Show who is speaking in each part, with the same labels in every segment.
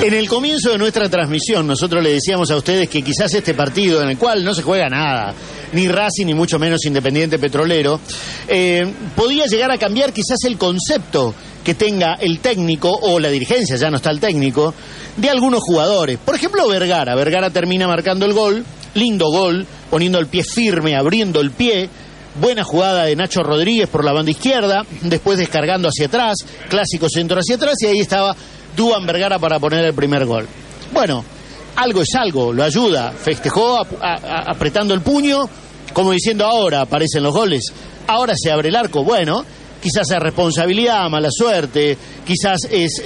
Speaker 1: En el comienzo de nuestra transmisión nosotros le decíamos a ustedes que quizás este partido en el cual no se juega nada, ni Racing ni mucho menos Independiente Petrolero, podía llegar a cambiar quizás el concepto que tenga el técnico o la dirigencia, ya no está el técnico, de algunos jugadores. Por ejemplo, Vergara termina marcando el gol, lindo gol, poniendo el pie firme, abriendo el pie. Buena jugada de Nacho Rodríguez por la banda izquierda, después descargando hacia atrás, clásico centro hacia atrás, y ahí estaba Duván Vergara para poner el primer gol. Bueno, algo es algo, lo ayuda, festejó apretando el puño, como diciendo ahora aparecen los goles, ahora se abre el arco. Bueno, quizás es responsabilidad, mala suerte, quizás es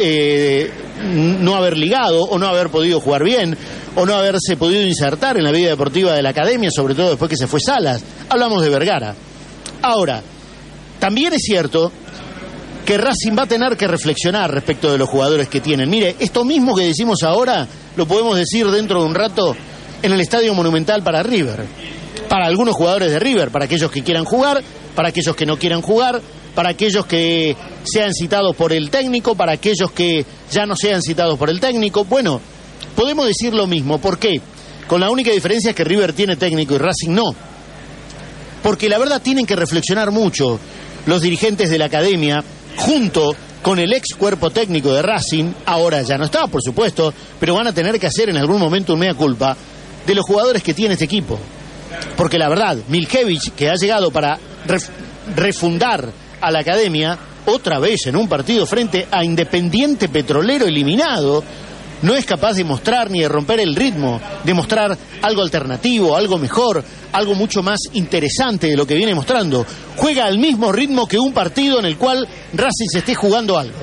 Speaker 1: no haber ligado o no haber podido jugar bien, o no haberse podido insertar en la vida deportiva de la academia, sobre todo después que se fue Salas. Hablamos de Vergara. Ahora, también es cierto que Racing va a tener que reflexionar respecto de los jugadores que tienen. Mire, esto mismo que decimos ahora lo podemos decir dentro de un rato en el Estadio Monumental para River. Para algunos jugadores de River, para aquellos que quieran jugar, para aquellos que no quieran jugar, para aquellos que sean citados por el técnico, para aquellos que ya no sean citados por el técnico. Bueno, podemos decir lo mismo. ¿Por qué? Con la única diferencia es que River tiene técnico y Racing no. Porque la verdad tienen que reflexionar mucho los dirigentes de la academia, junto con el ex cuerpo técnico de Racing, ahora ya no está, por supuesto, pero van a tener que hacer en algún momento un mea culpa de los jugadores que tiene este equipo. Porque la verdad, Miljevich, que ha llegado para refundar a la academia, otra vez en un partido frente a Independiente Petrolero eliminado, no es capaz de mostrar ni de romper el ritmo, de mostrar algo alternativo, algo mejor, algo mucho más interesante de lo que viene mostrando. Juega al mismo ritmo que un partido en el cual Racing se esté jugando algo.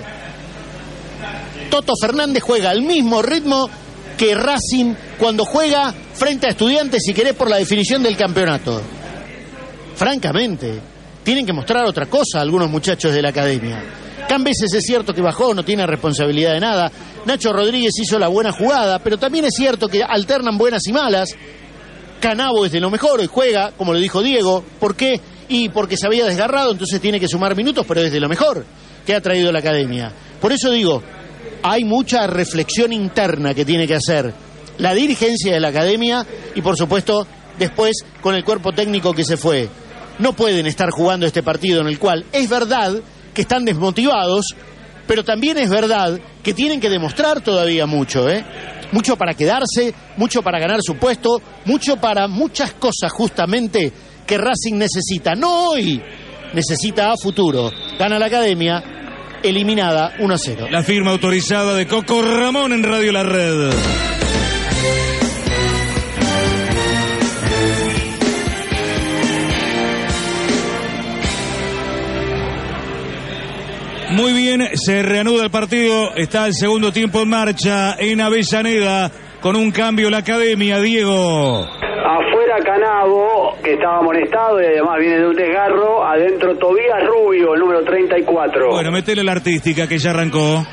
Speaker 1: Toto Fernández juega al mismo ritmo que Racing cuando juega frente a Estudiantes, si querés, por la definición del campeonato. Francamente, tienen que mostrar otra cosa algunos muchachos de la academia. Cambeses es cierto que bajó, no tiene responsabilidad de nada. Nacho Rodríguez hizo la buena jugada, pero también es cierto que alternan buenas y malas. Canavo es de lo mejor, hoy juega, como lo dijo Diego. ¿Por qué? Y porque se había desgarrado, entonces tiene que sumar minutos, pero es de lo mejor que ha traído la academia. Por eso digo, hay mucha reflexión interna que tiene que hacer la dirigencia de la academia y, por supuesto, después con el cuerpo técnico que se fue. No pueden estar jugando este partido en el cual es verdad que están desmotivados, pero también es verdad que tienen que demostrar todavía mucho, mucho para quedarse, mucho para ganar su puesto, mucho para muchas cosas justamente que Racing necesita, no hoy, necesita a futuro. Gana la academia, eliminada 1-0.
Speaker 2: La firma autorizada de Coco Ramón en Radio La Red. Muy bien, se reanuda el partido, está el segundo tiempo en marcha en Avellaneda, con un cambio la academia, Diego.
Speaker 3: Afuera Canavo, que estaba amonestado y además viene de un desgarro, adentro Tobías Rubio, el número 34.
Speaker 2: Bueno, metele la artística que ya arrancó.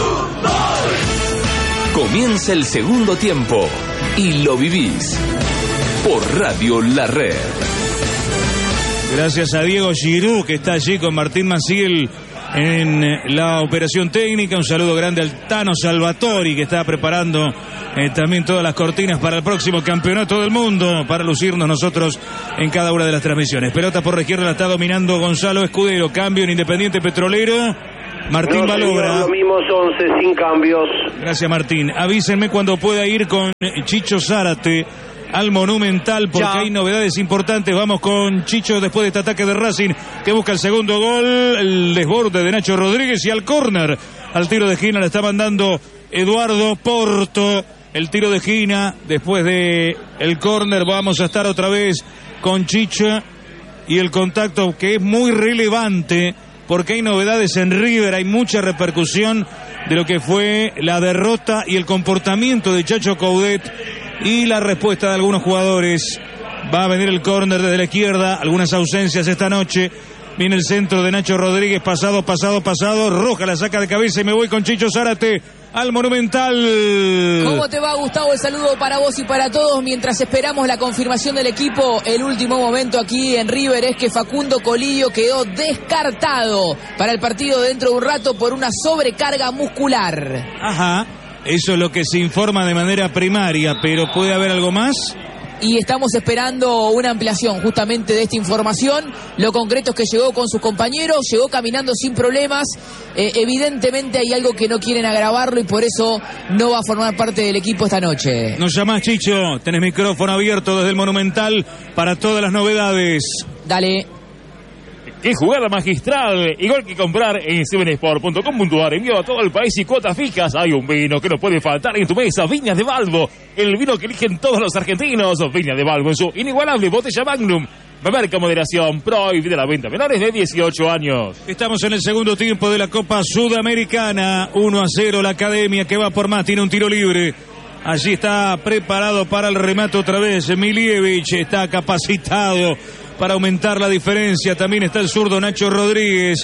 Speaker 4: Comienza el segundo tiempo y lo vivís por Radio La Red.
Speaker 2: Gracias a Diego Giroux, que está allí con Martín Maciel en la operación técnica. Un saludo grande al Tano Salvatori, que está preparando también todas las cortinas para el próximo campeonato del mundo, para lucirnos nosotros en cada una de las transmisiones. Pelota por la izquierda la está dominando Gonzalo Escudero. Cambio en Independiente Petrolero. Martín Balogra.
Speaker 3: Lo mismo 11 sin cambios.
Speaker 2: Gracias, Martín. Avísenme cuando pueda ir con Chicho Zárate al Monumental, porque hay novedades importantes. Vamos con Chicho después de este ataque de Racing, que busca el segundo gol, el desborde de Nacho Rodríguez, y al córner, al tiro de esquina, le está mandando Eduardo Porto. El tiro de esquina, después de el córner, vamos a estar otra vez con Chicho y el contacto, que es muy relevante, porque hay novedades en River, hay mucha repercusión de lo que fue la derrota y el comportamiento de Chacho Coudet y la respuesta de algunos jugadores. Va a venir el córner desde la izquierda, algunas ausencias esta noche. Viene el centro de Nacho Rodríguez, pasado. Roja la saca de cabeza y me voy con Chicho Zárate al Monumental.
Speaker 5: ¿Cómo te va, Gustavo? El saludo para vos y para todos. Mientras esperamos la confirmación del equipo, el último momento aquí en River es que Facundo Colillo quedó descartado para el partido dentro de un rato por una sobrecarga muscular.
Speaker 2: Ajá. Eso es lo que se informa de manera primaria, pero ¿puede haber algo más?
Speaker 5: Y estamos esperando una ampliación justamente de esta información. Lo concreto es que llegó con sus compañeros, llegó caminando sin problemas. Evidentemente hay algo que no quieren agravarlo y por eso no va a formar parte del equipo esta noche.
Speaker 2: Nos llamás, Chicho, tenés micrófono abierto desde el Monumental para todas las novedades.
Speaker 5: Dale.
Speaker 6: ¡Qué jugada magistral! Igual que comprar en 7sport.com.ar, envío a todo el país y cuotas fijas. Hay un vino que no puede faltar en tu mesa, Viñas de Balbo. El vino que eligen todos los argentinos. Viñas de Balbo en su inigualable botella Magnum. Beber con moderación, prohibida la venta a menores de 18 años.
Speaker 2: Estamos en el segundo tiempo de la Copa Sudamericana. 1-0 la Academia que va por más, tiene un tiro libre. Allí está preparado para el remate otra vez. Milievich está capacitado para aumentar la diferencia. También está el zurdo Nacho Rodríguez.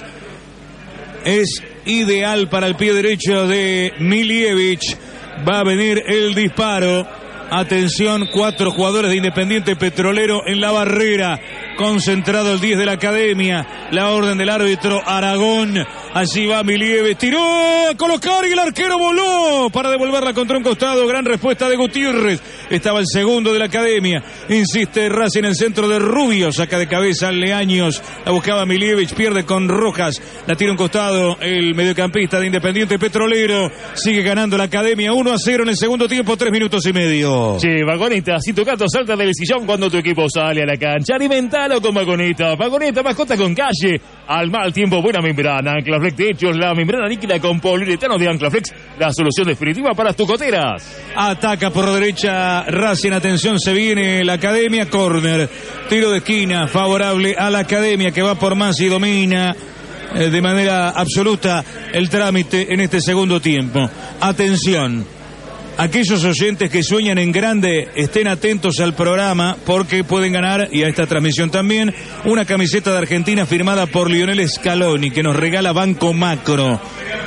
Speaker 2: Es ideal para el pie derecho de Milievich. Va a venir el disparo. Atención, 4 jugadores de Independiente Petrolero en la barrera. Concentrado el 10 de la Academia. La orden del árbitro Aragón. Allí va Milievich. Tiró a colocar y el arquero voló para devolverla contra un costado. Gran respuesta de Gutiérrez. Estaba el segundo de la Academia. Insiste Racing en el centro de Rubio. Saca de cabeza Leaños. La buscaba Milievich. Pierde con Rojas. La tira un costado el mediocampista de Independiente Petrolero. Sigue ganando la Academia 1-0 en el segundo tiempo. 3 minutos y medio.
Speaker 6: Che, Vagoneta, si tu gato salta del sillón cuando tu equipo sale a la cancha, alimentalo con Vagoneta. Vagoneta, mascota con calle. Al mal tiempo, buena membrana. Anclaflex Techos, la membrana líquida con poliuretano de Anclaflex. La solución definitiva para tus goteras.
Speaker 2: Ataca por derecha Racing. Atención, se viene la Academia. Córner. Tiro de esquina favorable a la Academia que va por más y domina de manera absoluta el trámite en este segundo tiempo. Atención. Aquellos oyentes que sueñan en grande, estén atentos al programa porque pueden ganar, y a esta transmisión también, una camiseta de Argentina firmada por Lionel Scaloni que nos regala Banco Macro.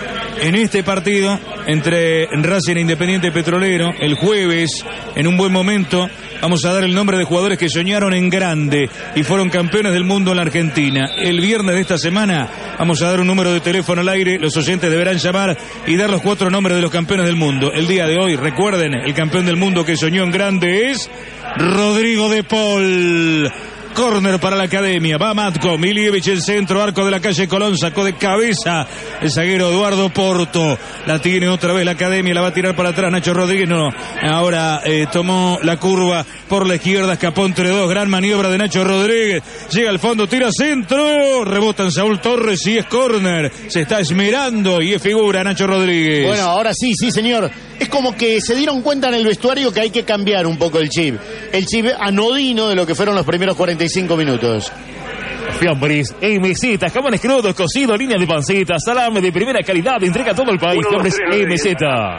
Speaker 2: En este partido entre Racing e Independiente Petrolero, el jueves, en un buen momento, vamos a dar el nombre de jugadores que soñaron en grande y fueron campeones del mundo en la Argentina. El viernes de esta semana vamos a dar un número de teléfono al aire, los oyentes deberán llamar y dar los 4 nombres de los campeones del mundo. El día de hoy, recuerden, el campeón del mundo que soñó en grande es Rodrigo de Paul. Córner para la Academia, va Matko, Milievich el centro, arco de la calle Colón, sacó de cabeza el zaguero Eduardo Porto, la tiene otra vez la Academia, la va a tirar para atrás Nacho Rodríguez, no, ahora tomó la curva por la izquierda, escapó entre dos, gran maniobra de Nacho Rodríguez, llega al fondo, tira centro, rebota en Saúl Torres y es córner, se está esmerando y es figura Nacho Rodríguez.
Speaker 1: Bueno, ahora sí, señor. Es como que se dieron cuenta en el vestuario que hay que cambiar un poco el chip anodino de lo que fueron los primeros 45 minutos.
Speaker 6: Fiambres, MZ, jamones crudos, cocidos, líneas de panceta, salame de primera calidad, entrega a todo el país. Fiambres MZ.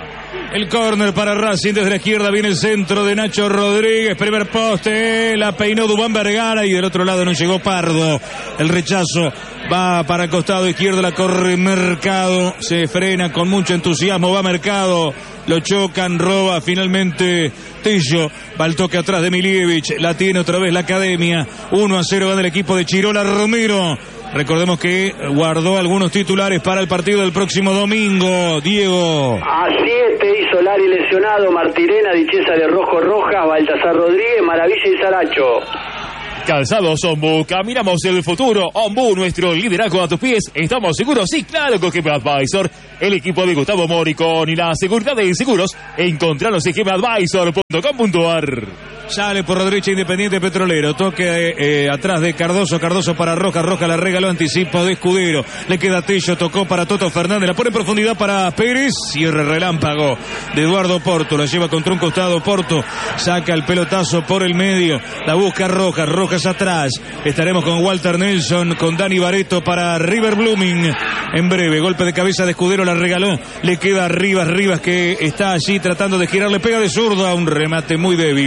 Speaker 2: El córner para Racing, desde la izquierda viene el centro de Nacho Rodríguez, primer poste, la peinó Dubán Vergara y del otro lado no llegó Pardo. El rechazo va para el costado izquierdo, la corre Mercado, se frena con mucho entusiasmo, va Mercado, lo chocan, roba finalmente Tello, va el toque atrás de Milievich, la tiene otra vez la Academia, 1-0 va del equipo de Chirola Romero. Recordemos que guardó algunos titulares para el partido del próximo domingo. Diego.
Speaker 3: A 7 hizo Lari lesionado, Martirena, Dichesa de Rojo Rojas, Baltasar Rodríguez, Maravilla y Saracho.
Speaker 6: Calzados Ombu, caminamos el futuro. Ombu, nuestro liderazgo a tus pies. ¿Estamos seguros? Sí, claro, con GM Advisor. El equipo de Gustavo Moricón y la seguridad de seguros. Encontranos en gmadvisor.com.ar.
Speaker 2: Sale por la derecha Independiente Petrolero. Toque atrás de Cardoso. Cardoso para Rojas. Rojas la regaló, anticipo de Escudero. Le queda Tello. Tocó para Toto Fernández. La pone en profundidad para Pérez. Cierre relámpago de Eduardo Porto. La lleva contra un costado Porto. Saca el pelotazo por el medio. La busca Rojas. Rojas atrás. Estaremos con Walter Nelson. Con Dani Barreto para River Blooming. En breve. Golpe de cabeza de Escudero. La regaló. Le queda Rivas. Rivas que está allí tratando de girar. Le pega de zurda. Un remate muy débil.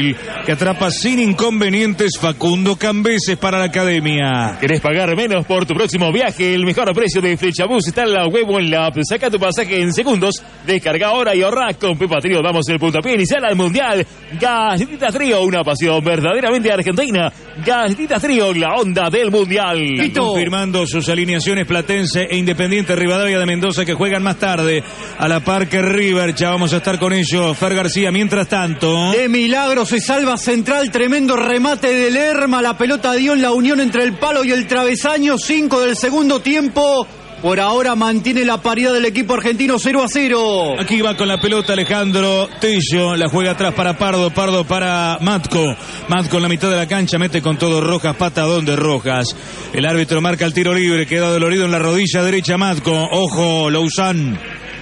Speaker 2: que atrapa sin inconvenientes Facundo Cambeses para la academia.
Speaker 6: ¿Querés pagar menos por tu próximo viaje? El mejor precio de Flechabús está en la web o en la app. Saca tu pasaje en segundos, descarga ahora y ahorra. Con Pepa Trío damos el puntapié inicial al Mundial. Galletitas Trío, una pasión verdaderamente argentina. Galletitas Trío, la onda del Mundial.
Speaker 2: Confirmando sus alineaciones Platense e Independiente Rivadavia de Mendoza, que juegan más tarde a la Parque River. Ya vamos a estar con ellos. Fer García, mientras tanto.
Speaker 7: De milagro se salva Central, tremendo remate de Lerma, la pelota dio en la unión entre el palo y el travesaño, 5 del segundo tiempo. Por ahora mantiene la paridad del equipo argentino 0-0.
Speaker 2: Aquí va con la pelota Alejandro Tello, la juega atrás para Pardo, Pardo para Matco. Matco en la mitad de la cancha, mete con todo Rojas, patadón de Rojas. El árbitro marca el tiro libre, queda dolorido en la rodilla derecha Matco. Ojo, Lausanne.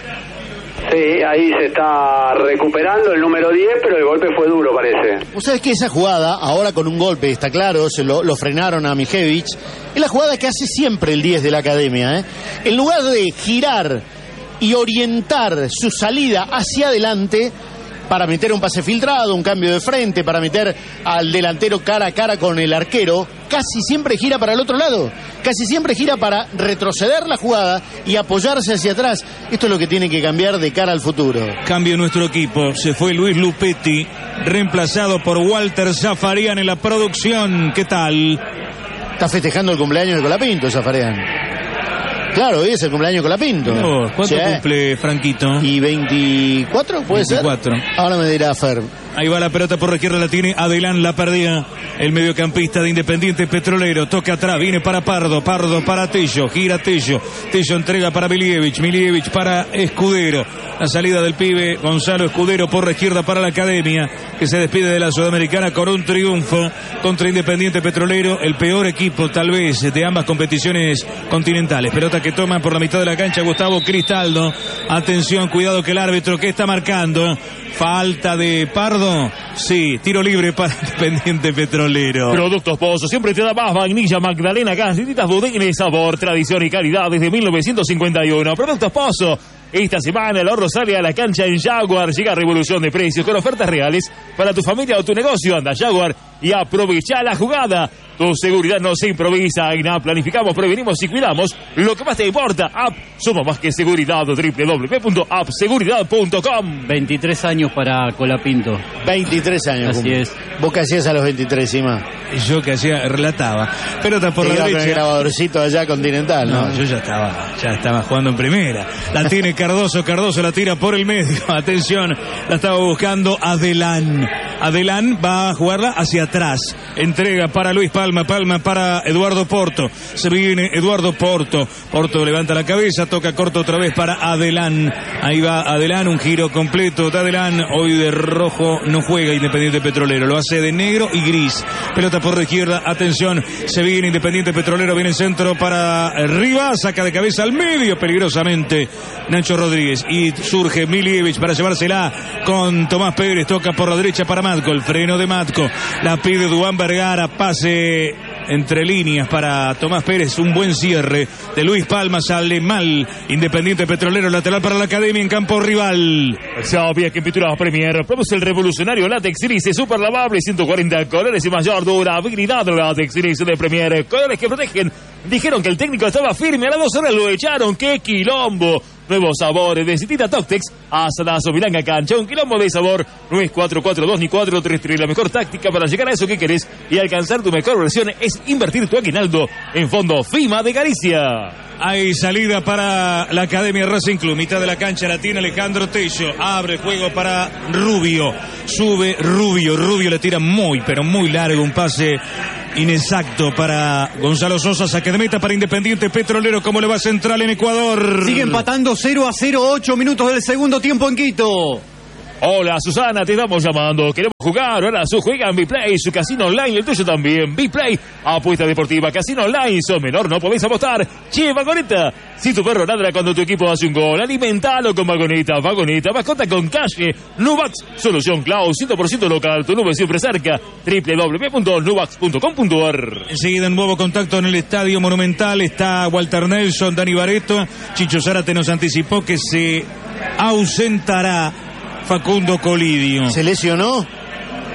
Speaker 3: Sí, ahí se está recuperando el número 10, pero el golpe fue duro, parece.
Speaker 1: Vos sabés que esa jugada, ahora con un golpe, está claro, se lo frenaron a Mijevich, es la jugada que hace siempre el 10 de la academia, ¿eh? En lugar de girar y orientar su salida hacia adelante para meter un pase filtrado, un cambio de frente, para meter al delantero cara a cara con el arquero, casi siempre gira para el otro lado, casi siempre gira para retroceder la jugada y apoyarse hacia atrás. Esto es lo que tiene que cambiar de cara al futuro.
Speaker 2: Cambio nuestro equipo, se fue Luis Lupetti, reemplazado por Walter Zafarian en la producción. ¿Qué tal?
Speaker 1: Está festejando el cumpleaños de Colapinto, Zafarian. Claro, hoy es el cumpleaños de Colapinto.
Speaker 2: ¿Cuánto cumple Franquito?
Speaker 1: ¿Y 24? ¿Puede
Speaker 2: 24.
Speaker 1: ser? Ahora me dirá Fer.
Speaker 2: Ahí va la pelota por la izquierda, la tiene Adelán, la perdía el mediocampista de Independiente Petrolero. Toca atrás, viene para Pardo, Pardo para Tello, gira Tello, Tello entrega para Milievich, Milievich para Escudero. La salida del pibe Gonzalo Escudero por la izquierda para la academia, que se despide de la Sudamericana con un triunfo contra Independiente Petrolero, el peor equipo tal vez de ambas competiciones continentales. Pelota que toma por la mitad de la cancha Gustavo Cristaldo. Atención, cuidado que el árbitro que está marcando. Falta de Pardo. Sí, tiro libre para Independiente Petrolero.
Speaker 6: Productos Pozo siempre te da más vainilla, Magdalena, galletitas Budines, sabor, tradición y calidad desde 1951. Productos Pozo. Esta semana el ahorro sale a la cancha en Jaguar. Llega revolución de precios con ofertas reales para tu familia o tu negocio. Anda Jaguar y aprovecha la jugada. Tu seguridad no se improvisa. En App planificamos, prevenimos y cuidamos lo que más te importa. App, somos más que seguridad. www.appseguridad.com.
Speaker 7: 23 años para Colapinto.
Speaker 1: 23 años.
Speaker 7: Así es.
Speaker 1: ¿Vos qué hacías a los 23, Ima?
Speaker 2: Yo que hacía, relataba. Pelota por la derecha.
Speaker 1: El grabadorcito allá Continental, ¿no?
Speaker 2: No, yo ya estaba jugando en primera. La tiene Cardoso, Cardoso la tira por el medio. Atención, la estaba buscando Adelán. Adelán va a jugarla hacia atrás. Entrega para Luis Palma, Palma para Eduardo Porto. Se viene Eduardo Porto. Porto levanta la cabeza, toca corto otra vez para Adelán. Ahí va Adelán, un giro completo de Adelán. Hoy de rojo no juega Independiente Petrolero, lo hace de negro y gris. Pelota por la izquierda, atención, se viene Independiente Petrolero, viene el centro para arriba, saca de cabeza al medio peligrosamente Nacho Rodríguez y surge Milievich para llevársela con Tomás Pérez, toca por la derecha para Matco, el freno de Matco, la pide Duván Vergara, pase entre líneas para Tomás Pérez, un buen cierre de Luis Palma, sale mal Independiente Petrolero, lateral para la academia en campo rival.
Speaker 6: Sabía que en Pinturas Premier produce el revolucionario látex gris super lavable, 140 colores y mayor durabilidad. Látex gris de Premier, colores que protegen. Dijeron que el técnico estaba firme, a las 2 horas lo echaron. ¡Qué quilombo! Nuevos sabores de Citita Toctex, Asadazo Milanga Cancha, un quilombo de sabor. No es 4-4-2 ni 4-3-3. La mejor táctica para llegar a eso que querés y alcanzar tu mejor versión es invertir tu aguinaldo en Fondo FIMA de Galicia.
Speaker 2: Hay salida para la Academia Racing Club. Mitad de la cancha la tiene Alejandro Tello. Abre el juego para Rubio. Sube Rubio. Rubio le tira muy, pero muy largo. Un pase inexacto para Gonzalo Sosa. Saque de meta para Independiente Petrolero. ¿Cómo le va Central en Ecuador?
Speaker 7: Sigue empatando 0-0, 8 minutos del segundo tiempo en Quito.
Speaker 6: Hola Susana, te estamos llamando. Queremos jugar. Ahora su juega en Biplay, su casino online, el tuyo también. Biplay, apuesta deportiva, casino online. Sos menor, no podés apostar. Che, Vagoneta, si tu perro ladra cuando tu equipo hace un gol, alimentalo con Vagoneta. Vagoneta, mascota con calle. Nubax, solución cloud, 100% local. Tu nube siempre cerca. www.nubax.com.ar.
Speaker 2: Enseguida un nuevo contacto en el Estadio Monumental. Está Walter Nelson, Dani Bareto. Chicho Zárate nos anticipó que se ausentará Facundo Colidio.
Speaker 1: ¿Se lesionó?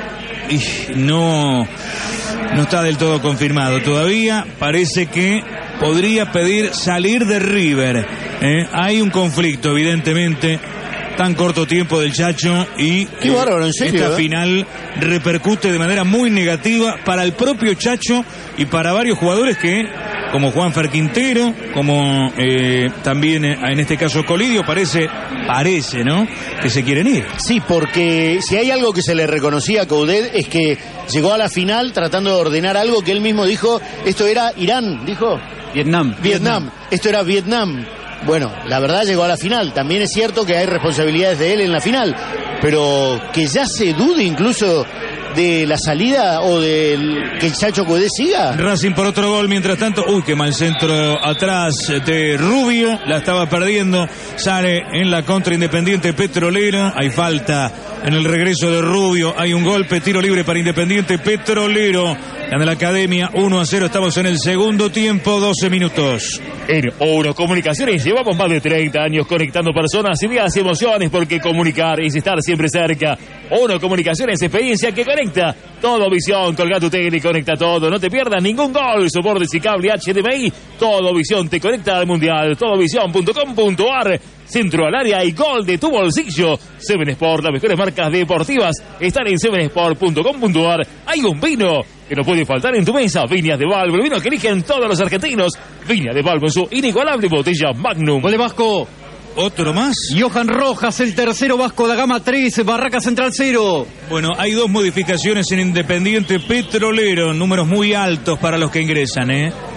Speaker 2: no está del todo confirmado todavía. Parece que podría pedir salir de River. Hay un conflicto, evidentemente. Tan corto tiempo del Chacho y
Speaker 1: qué bárbaro, en serio,
Speaker 2: esta final repercute de manera muy negativa para el propio Chacho y para varios jugadores que, como Juanfer Quintero, como también en este caso Colidio, parece, ¿no?, que se quieren ir.
Speaker 1: Sí, porque si hay algo que se le reconocía a Coudet es que llegó a la final tratando de ordenar algo que él mismo dijo, esto era Irán, dijo Vietnam. Esto era Vietnam. Bueno, la verdad llegó a la final. También es cierto que hay responsabilidades de él en la final, pero que ya se dude incluso de la salida o del que el Chacho Coudet siga.
Speaker 2: Racing por otro gol, mientras tanto, qué mal centro atrás de Rubio, la estaba perdiendo, sale en la contra Independiente Petrolero, hay falta en el regreso de Rubio, hay un golpe, tiro libre para Independiente Petrolero, gana la Academia 1-0, estamos en el segundo tiempo, 12 minutos.
Speaker 6: En Oro Comunicaciones llevamos más de 30 años conectando personas, ideas y emociones, porque comunicar es estar siempre cerca. Oro Comunicaciones, experiencia que conecta. Todo Visión, colga tu tele y conecta todo. No te pierdas ningún gol, soportes y cable HDMI. Todo Visión te conecta al Mundial. Todovisión.com.ar. Centro al área y gol de tu bolsillo. Seven Sport, las mejores marcas deportivas están en sevensport.com.ar. Hay un vino que no puede faltar en tu mesa. Viñas de Valvo, el vino que eligen todos los argentinos. Viñas de Valvo en su inigualable botella Magnum.
Speaker 7: Gol de Vasco.
Speaker 2: ¿Otro más?
Speaker 7: Johan Rojas, el tercero, Vasco da Gama 3, Barraca Central 0.
Speaker 2: Bueno, hay dos modificaciones en Independiente Petrolero, números muy altos para los que ingresan,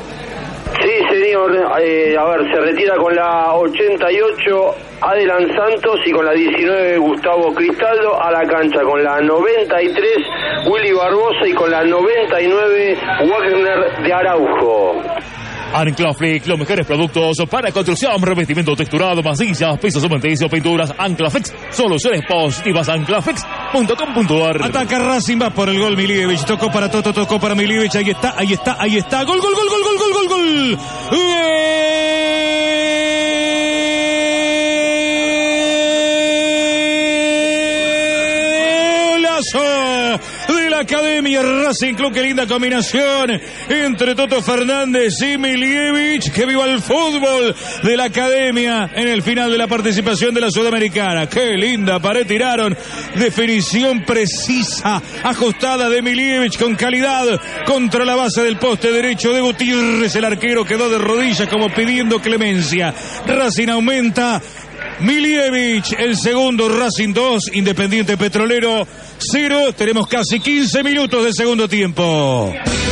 Speaker 3: Sí, señor. A ver, se retira con la 88 Adelan Santos y con la 19 Gustavo Cristaldo. A la cancha con la 93 Willy Barbosa y con la 99 Wagner de Araujo.
Speaker 6: Anclaflex, los mejores productos para construcción, revestimiento texturado, masillas, pisos cementicios, pinturas. Anclaflex, soluciones positivas. Anclaflex.com.ar.
Speaker 2: Ataca Racing, va por el gol Milievich, tocó para Toto, tocó para Milievich, ahí está, gol. Golazo de la Academia Racing Club, qué linda combinación entre Toto Fernández y Milievich. Que viva el fútbol de la Academia en el final de la participación de la Sudamericana. Qué linda pared tiraron, definición precisa, ajustada de Milievich con calidad contra la base del poste derecho de Gutiérrez. El arquero quedó de rodillas como pidiendo clemencia. Racing aumenta. Milievich, el segundo, Racing 2, Independiente Petrolero 0. Tenemos casi 15 minutos de segundo tiempo.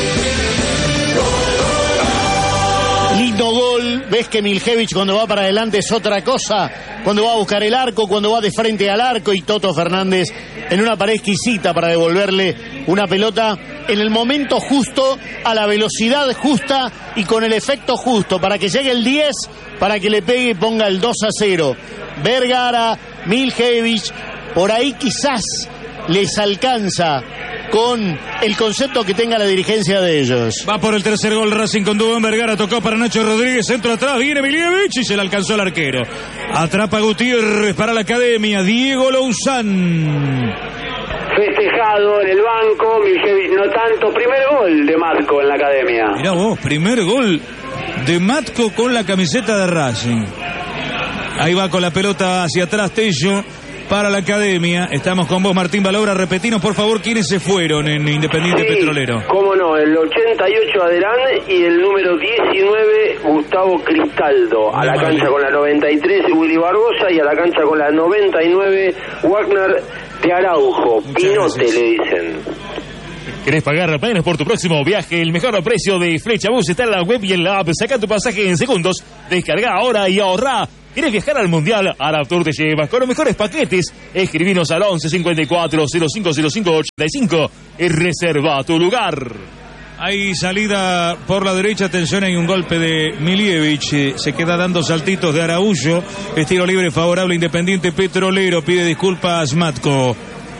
Speaker 1: Lindo gol. Ves que Miljevich cuando va para adelante es otra cosa. Cuando va a buscar el arco, cuando va de frente al arco, y Toto Fernández en una pared exquisita para devolverle una pelota en el momento justo, a la velocidad justa y con el efecto justo, para que llegue el 10, para que le pegue y ponga el 2-0. Vergara, Miljevich, por ahí quizás les alcanza con el concepto que tenga la dirigencia de ellos.
Speaker 2: Va por el tercer gol Racing con Dubón Vergara, tocó para Nacho Rodríguez, centro atrás, viene Milievich y se le alcanzó el arquero. Atrapa Gutiérrez para la Academia, Diego Louzán.
Speaker 3: Festejado en el banco, Miljevich no tanto. Primer gol de Matco en la Academia.
Speaker 2: Mirá vos, primer gol de Matco con la camiseta de Racing. Ahí va con la pelota hacia atrás Tello para la Academia. Estamos con vos, Martín Balobra. Repetinos, por favor, quiénes se fueron en Independiente Petrolero.
Speaker 3: Cómo no, el 88 Adelán y el número 19 Gustavo Cristaldo. A la cancha con la 93 Willy Barbosa y a la cancha con la 99 Wagner de Araujo. Pinote le dicen.
Speaker 6: ¿Querés pagar apenas por tu próximo viaje? El mejor precio de Flecha Bus está en la web y en la app. Saca tu pasaje en segundos. Descarga ahora y ahorrá. ¿Quieres viajar al Mundial? Araptour te llevas con los mejores paquetes. Escribinos al 11 54 0505 85 y reserva tu lugar.
Speaker 2: Hay salida por la derecha, atención, hay un golpe de Milievich, se queda dando saltitos de Araújo. Estilo libre favorable Independiente Petrolero, pide disculpas Matco.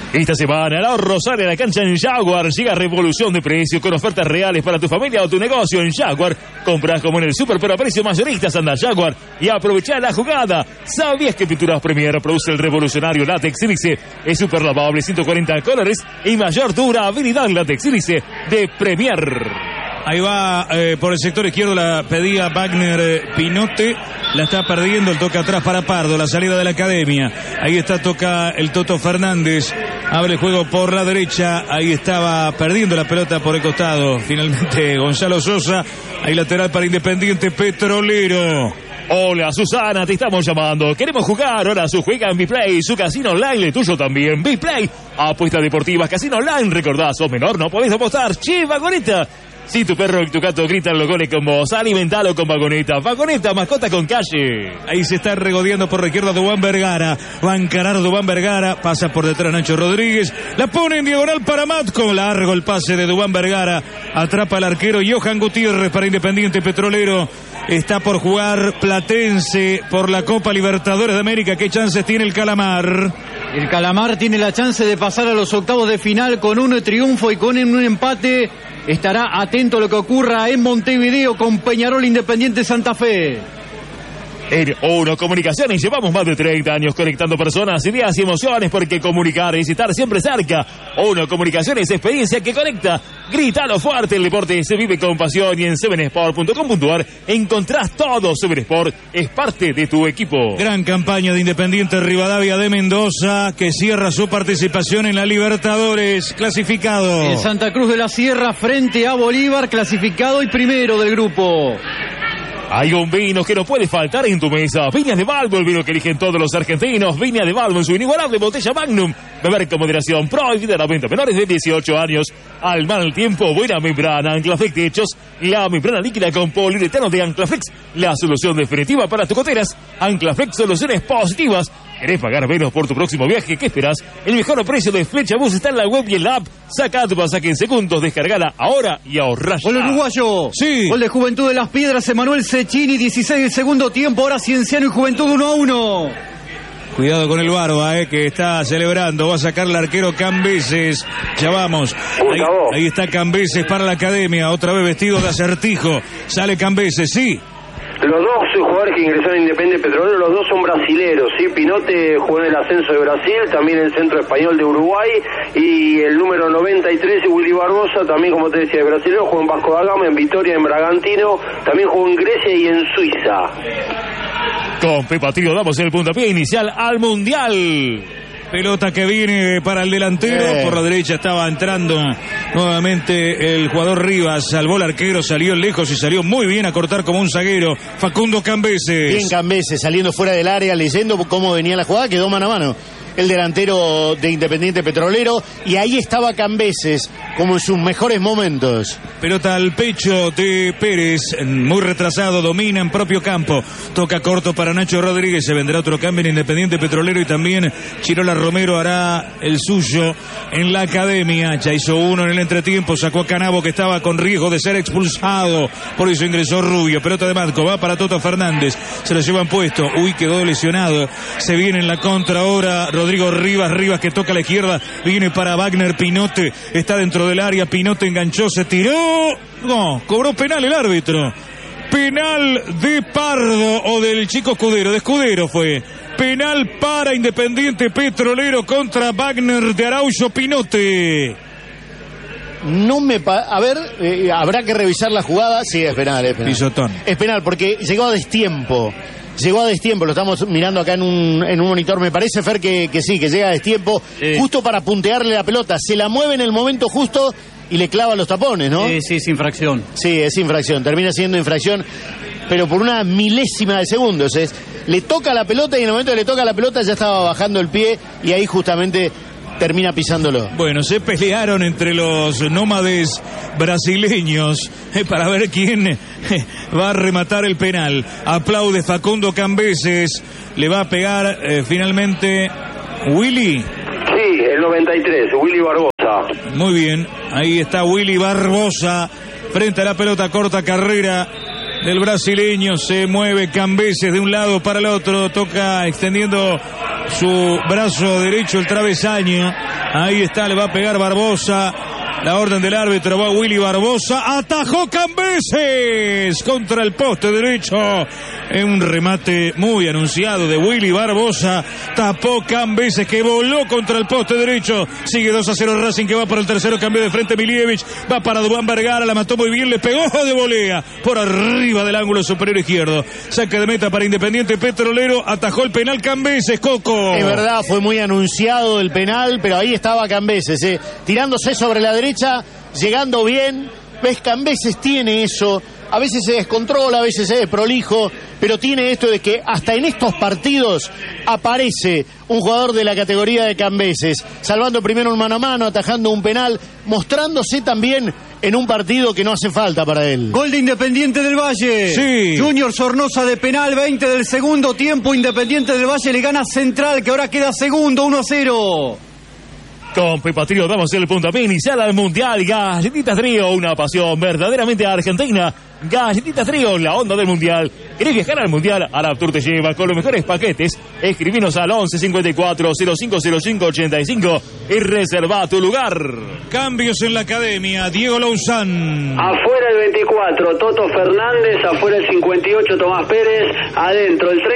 Speaker 6: Esta semana, el ahorro sale a la cancha en Jaguar. Llega revolución de precios con ofertas reales para tu familia o tu negocio en Jaguar. Compras como en el super, pero a precios mayoristas. Anda a Jaguar y aprovecha la jugada. ¿Sabías que Pinturas Premier produce el revolucionario látex sílice? Es super lavable, 140 colores y mayor durabilidad látex sílice de Premier.
Speaker 2: Ahí va por el sector izquierdo, la pedía Wagner Pinote, la está perdiendo, el toque atrás para Pardo, la salida de la academia. Ahí está, toca el Toto Fernández, abre el juego por la derecha, ahí estaba perdiendo la pelota por el costado. Finalmente Gonzalo Sosa, ahí lateral para Independiente Petrolero.
Speaker 6: Hola Susana, te estamos llamando. Queremos jugar. Ahora su juega en Biplay, su casino online, el tuyo también. Biplay, apuestas deportivas, casino online. Recordá, sos menor, no podés apostar. Che, Vagoneta. Si tu perro y tu gato gritan los goles con vos, alimentalo con Vagoneta. Vagoneta, mascota con calle.
Speaker 2: Ahí se está regodeando por la izquierda Duván Vergara. Va a encarar Duván Vergara. Pasa por detrás Nacho Rodríguez. La pone en diagonal para Matco. Largo el pase de Duván Vergara. Atrapa al arquero Johan Gutiérrez para Independiente Petrolero. Está por jugar Platense por la Copa Libertadores de América. ¿Qué chances tiene el Calamar?
Speaker 7: El Calamar tiene la chance de pasar a los octavos de final con un triunfo y con un empate. Estará atento a lo que ocurra en Montevideo con Peñarol Independiente Santa Fe.
Speaker 6: En Uno Comunicaciones llevamos más de 30 años conectando personas, ideas y emociones, porque comunicar es estar siempre cerca. Uno Comunicaciones, experiencia que conecta. Grítalo fuerte, el deporte se vive con pasión y en 7sport.com.ar encontrás todo. 7sport es parte de tu equipo.
Speaker 2: Gran campaña de Independiente Rivadavia de Mendoza, que cierra su participación en la Libertadores, clasificado.
Speaker 7: El Santa Cruz de la Sierra frente a Bolívar, clasificado y primero del grupo.
Speaker 6: Hay un vino que no puede faltar en tu mesa. Viñas de Balbo, el vino que eligen todos los argentinos. Viñas de Balbo en su inigualable botella Magnum. Beber con moderación. Prohibida la venta. Menores de 18 años. Al mal tiempo, buena membrana. Anclaflex Techos. La membrana líquida con poliuretano de Anclaflex. La solución definitiva para tus goteras. Anclaflex, soluciones positivas. ¿Querés pagar menos por tu próximo viaje? ¿Qué esperás? El mejor precio de Flecha Bus está en la web y en la app. Saca tu pasaje en segundos, descargala ahora y ahorrá.
Speaker 7: Gol uruguayo.
Speaker 2: Sí.
Speaker 7: Gol de Juventud de Las Piedras, Emanuel Cecchini, 16 del segundo tiempo. Ahora Cienciano y Juventud 1-1.
Speaker 2: Cuidado con el Barba, que está celebrando. Va a sacar el arquero Cambeses. Ya vamos. Ahí está Cambeses para la academia. Otra vez vestido de acertijo. Sale Cambeses, sí.
Speaker 3: Los dos jugadores que ingresaron a Independiente Petrolero, los dos son brasileros, ¿sí? Pinote jugó en el ascenso de Brasil, también el centro español de Uruguay, y el número 93, Willy Barbosa, también como te decía, de brasilero, jugó en Vasco da Gama, en Vitoria, en Bragantino, también jugó en Grecia y en Suiza.
Speaker 6: Con Pepa Trío damos el puntapié inicial al Mundial.
Speaker 2: Pelota que viene para el delantero. Por la derecha estaba entrando nuevamente el jugador Rivas. Salvó el arquero, salió lejos y salió muy bien a cortar como un zaguero. Facundo Cambeses.
Speaker 1: Bien Cambeses, saliendo fuera del área, leyendo cómo venía la jugada, quedó mano a mano el delantero de Independiente Petrolero, y ahí estaba Cambeses como en sus mejores momentos.
Speaker 2: Pelota al pecho de Pérez, muy retrasado, domina en propio campo, toca corto para Nacho Rodríguez. Se vendrá otro cambio en Independiente Petrolero y también Chirola Romero hará el suyo en la academia. Ya hizo uno en el entretiempo, sacó a Canabo, que estaba con riesgo de ser expulsado, por eso ingresó Rubio. Pelota de Matco, va para Toto Fernández, se lo llevan puesto, quedó lesionado. Se viene en la contra ahora Rodrigo Rivas que toca a la izquierda, viene para Wagner Pinote, está dentro del área, Pinote enganchó, se tiró, no, cobró penal el árbitro. Penal de Pardo o del chico Escudero, de Escudero fue. Penal para Independiente Petrolero contra Wagner de Araujo Pinote.
Speaker 1: No me... A ver, habrá que revisar la jugada. Sí, es penal, es penal.
Speaker 2: Pisotón.
Speaker 1: Es penal porque llegó a destiempo. Llegó a destiempo, lo estamos mirando acá en un monitor. Me parece, Fer, que sí, que llega a destiempo, justo para puntearle la pelota. Se la mueve en el momento justo y le clava los tapones, ¿no?
Speaker 7: Sí, es infracción.
Speaker 1: Sí, es infracción, termina siendo infracción, pero por una milésima de segundos. Le toca la pelota y en el momento que le toca la pelota ya estaba bajando el pie y ahí justamente termina pisándolo.
Speaker 2: Bueno, se pelearon entre los nómades brasileños para ver quién va a rematar el penal. Aplaude Facundo Cambeses, le va a pegar finalmente Willy.
Speaker 3: Sí, el 93, Willy Barbosa.
Speaker 2: Muy bien, ahí está Willy Barbosa frente a la pelota, corta carrera del brasileño, se mueve Cambeses de un lado para el otro, toca extendiendo su brazo derecho el travesaño. Ahí está, le va a pegar Barbosa. La orden del árbitro, va Willy Barbosa, atajó Cambeses contra el poste derecho, en un remate muy anunciado de Willy Barbosa, tapó Cambeses que voló contra el poste derecho, sigue 2-0 Racing que va por el tercero, cambió de frente Milievich, va para Dubán Vergara, la mató muy bien, le pegó de volea, por arriba del ángulo superior izquierdo, saque de meta para Independiente Petrolero, atajó el penal Cambeses, Coco.
Speaker 1: Es verdad, fue muy anunciado el penal, pero ahí estaba Cambeses, tirándose sobre la derecha, llegando bien. Ves, Cambeses tiene eso, a veces se descontrola, a veces es prolijo, pero tiene esto de que hasta en estos partidos aparece un jugador de la categoría de Cambeses, salvando primero un mano a mano, atajando un penal, mostrándose también en un partido que no hace falta para él.
Speaker 7: Gol de Independiente del Valle.
Speaker 2: Sí.
Speaker 7: Junior Sornosa de penal, 20 del segundo tiempo. Independiente del Valle le gana Central, que ahora queda segundo, 1-0.
Speaker 6: Con Pepa Trío damos el puntapié inicial al Mundial. Galletitas Trío, una pasión verdaderamente argentina. Galletitas Trío, la onda del Mundial. ¿Querés viajar al Mundial? Araptur te lleva con los mejores paquetes. Escribinos al 11 54 0505 85 y reserva tu lugar.
Speaker 2: Cambios en la academia, Diego Lauzán.
Speaker 3: Afuera el 24, Toto Fernández. Afuera el 58, Tomás Pérez. Adentro el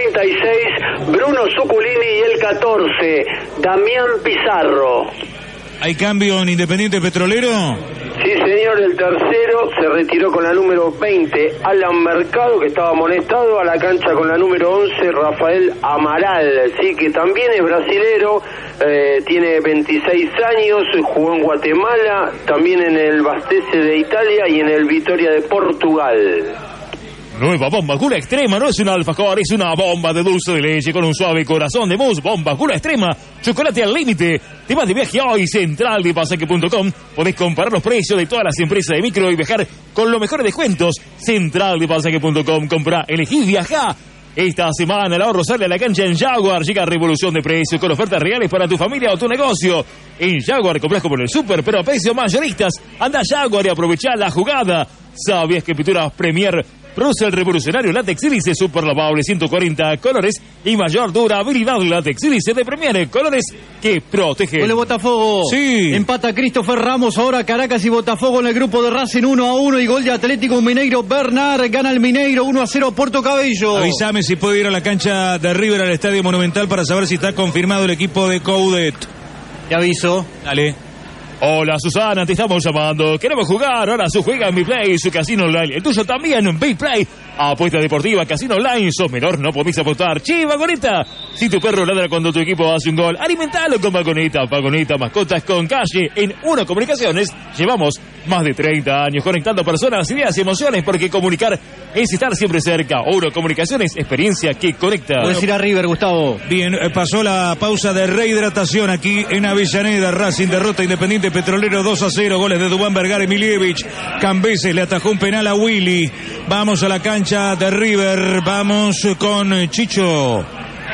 Speaker 3: 36, Bruno Zuculini. Y el 14, Damián Pizarro.
Speaker 2: ¿Hay cambio en Independiente Petrolero?
Speaker 3: Sí, señor, el tercero se retiró con la número 20, Alan Mercado, que estaba amonestado, a la cancha con la número 11, Rafael Amaral, sí, que también es brasilero, tiene 26 años, jugó en Guatemala, también en el Bastese de Italia y en el Vitória de Portugal.
Speaker 6: Nueva bomba Cura Extrema, no es un alfajor, es una bomba de dulce de leche con un suave corazón de mousse. Bomba Cura Extrema, chocolate al límite. Te vas de viaje hoy, centraldepasaje.com. Podés comparar los precios de todas las empresas de micro y viajar con los mejores descuentos. Centraldepasaje.com, compra, elegí, viajá. Esta semana el ahorro sale a la cancha en Jaguar. Llega Revolución de Precios con ofertas reales para tu familia o tu negocio. En Jaguar compras como en el súper, pero a precios mayoristas. Anda a Jaguar y aprovechá la jugada. ¿Sabías que Pinturas Premier produce el revolucionario látex sílice super lavable 140 colores y mayor durabilidad? Látex sílice de Premier, colores que protegen.
Speaker 7: Gol de Botafogo.
Speaker 2: Sí.
Speaker 7: Empata Christopher Ramos, ahora Caracas y Botafogo en el grupo de Racing 1-1 y gol de Atlético Mineiro. Bernard gana el Mineiro 1-0 a Puerto Cabello.
Speaker 2: Avísame si puedo ir a la cancha de River al Estadio Monumental para saber si está confirmado el equipo de Coudet.
Speaker 7: Te aviso.
Speaker 2: Dale.
Speaker 6: Hola Susana, te estamos llamando. Queremos jugar. Ahora su juega en BitPlay, su casino online. El tuyo también en BitPlay. Apuesta deportiva, casino online. Sos menor, no podés apostar. ¡Che, Vagoneta! Si tu perro ladra cuando tu equipo hace un gol, alimentalo con Vagoneta. Vagoneta, mascotas con calle. En Uno Comunicaciones llevamos más de 30 años conectando personas, ideas y emociones, porque comunicar es estar siempre cerca. Uno Comunicaciones, experiencia que conecta.
Speaker 7: Puedes ir a River, Gustavo.
Speaker 2: Bien, pasó la pausa de rehidratación aquí en Avellaneda. Racing derrota Independiente Petrolero 2-0. Goles de Dubán Vergara y Milievich. Cambeses le atajó un penal a Willy. Vamos a la cancha de River. Vamos con Chicho.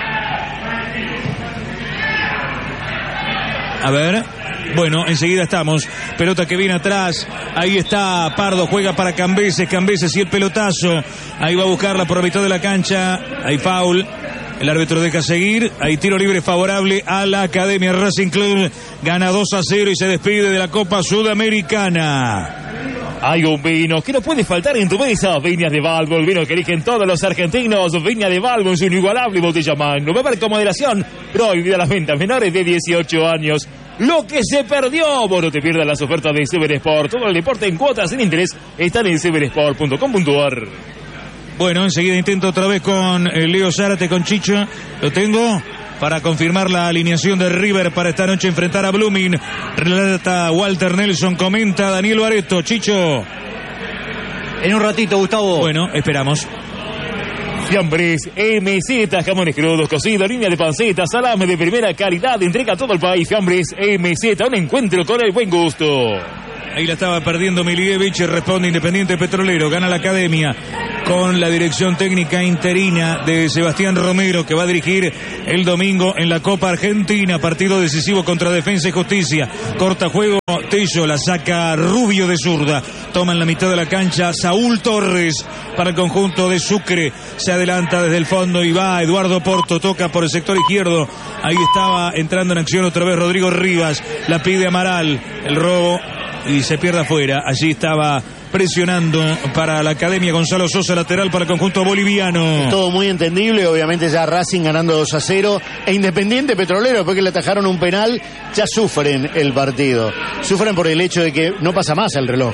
Speaker 2: A ver. Bueno, enseguida estamos. Pelota que viene atrás. Ahí está Pardo, juega para Cambeses. Cambeses y el pelotazo. Ahí va a buscarla por la mitad de la cancha. Hay foul. El árbitro deja seguir. Hay tiro libre favorable a la Academia Racing Club. Gana 2-0 y se despide de la Copa Sudamericana.
Speaker 6: Hay un vino que no puede faltar en tu mesa. Viñas de Balbo, el vino que eligen todos los argentinos. Viña de Balbo en su inigualable botella Magno. Beber con moderación. Prohibida las ventas menores de 18 años. Lo que se perdió. Vos no te pierdas las ofertas de Sever Sport. Todo el deporte en cuotas sin interés están en seversport.com.ar.
Speaker 2: Bueno, enseguida intento otra vez con Leo Zárate, con Chicho. Lo tengo para confirmar la alineación de River para esta noche enfrentar a Blooming. Relata Walter Nelson, comenta Daniel Bareto. Chicho.
Speaker 7: En un ratito, Gustavo.
Speaker 2: Bueno, esperamos.
Speaker 6: Fiambres, MZ, jamones crudos, cocidos, línea de panceta, salame de primera calidad, entrega a todo el país. Fiambres, MZ, un encuentro con el buen gusto.
Speaker 2: Ahí la estaba perdiendo Milievich, responde Independiente Petrolero, gana la Academia. con la dirección técnica interina de Sebastián Romero, que va a dirigir el domingo en la Copa Argentina, partido decisivo contra Defensa y Justicia. Corta juego, Tello la saca Rubio de zurda, toma en la mitad de la cancha Saúl Torres para el conjunto de Sucre, se adelanta desde el fondo y va Eduardo Porto, toca por el sector izquierdo, ahí estaba entrando en acción otra vez Rodrigo Rivas, la pide Amaral, el robo y se pierde afuera. Allí estaba presionando para la Academia Gonzalo Sosa, lateral para el conjunto boliviano.
Speaker 1: Es todo muy entendible, obviamente ya Racing ganando 2-0 e Independiente Petrolero, después que le atajaron un penal, ya sufren el partido. Sufren por el hecho de que no pasa más el reloj.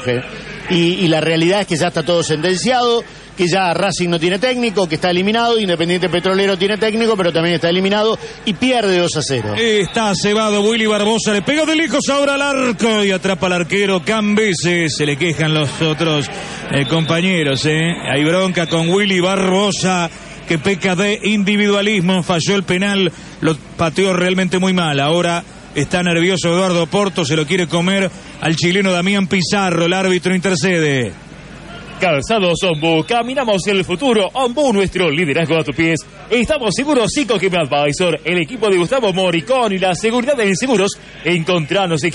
Speaker 1: Y la realidad es que ya está todo sentenciado, que ya Racing no tiene técnico, que está eliminado, Independiente Petrolero tiene técnico, pero también está eliminado y pierde 2-0.
Speaker 2: Está cebado Willy Barbosa, le pega de lejos ahora al arco y atrapa al arquero Cambeses, se le quejan los otros compañeros, hay bronca con Willy Barbosa, que peca de individualismo, falló el penal, lo pateó realmente muy mal, ahora está nervioso Eduardo Porto, se lo quiere comer al chileno Damián Pizarro, el árbitro intercede.
Speaker 6: Calzados Ombu, caminamos el futuro. Ombu, nuestro liderazgo a tus pies. Estamos seguros, Cico Game Advisor, el equipo de Gustavo Moricón y la seguridad en seguros. Encontranos en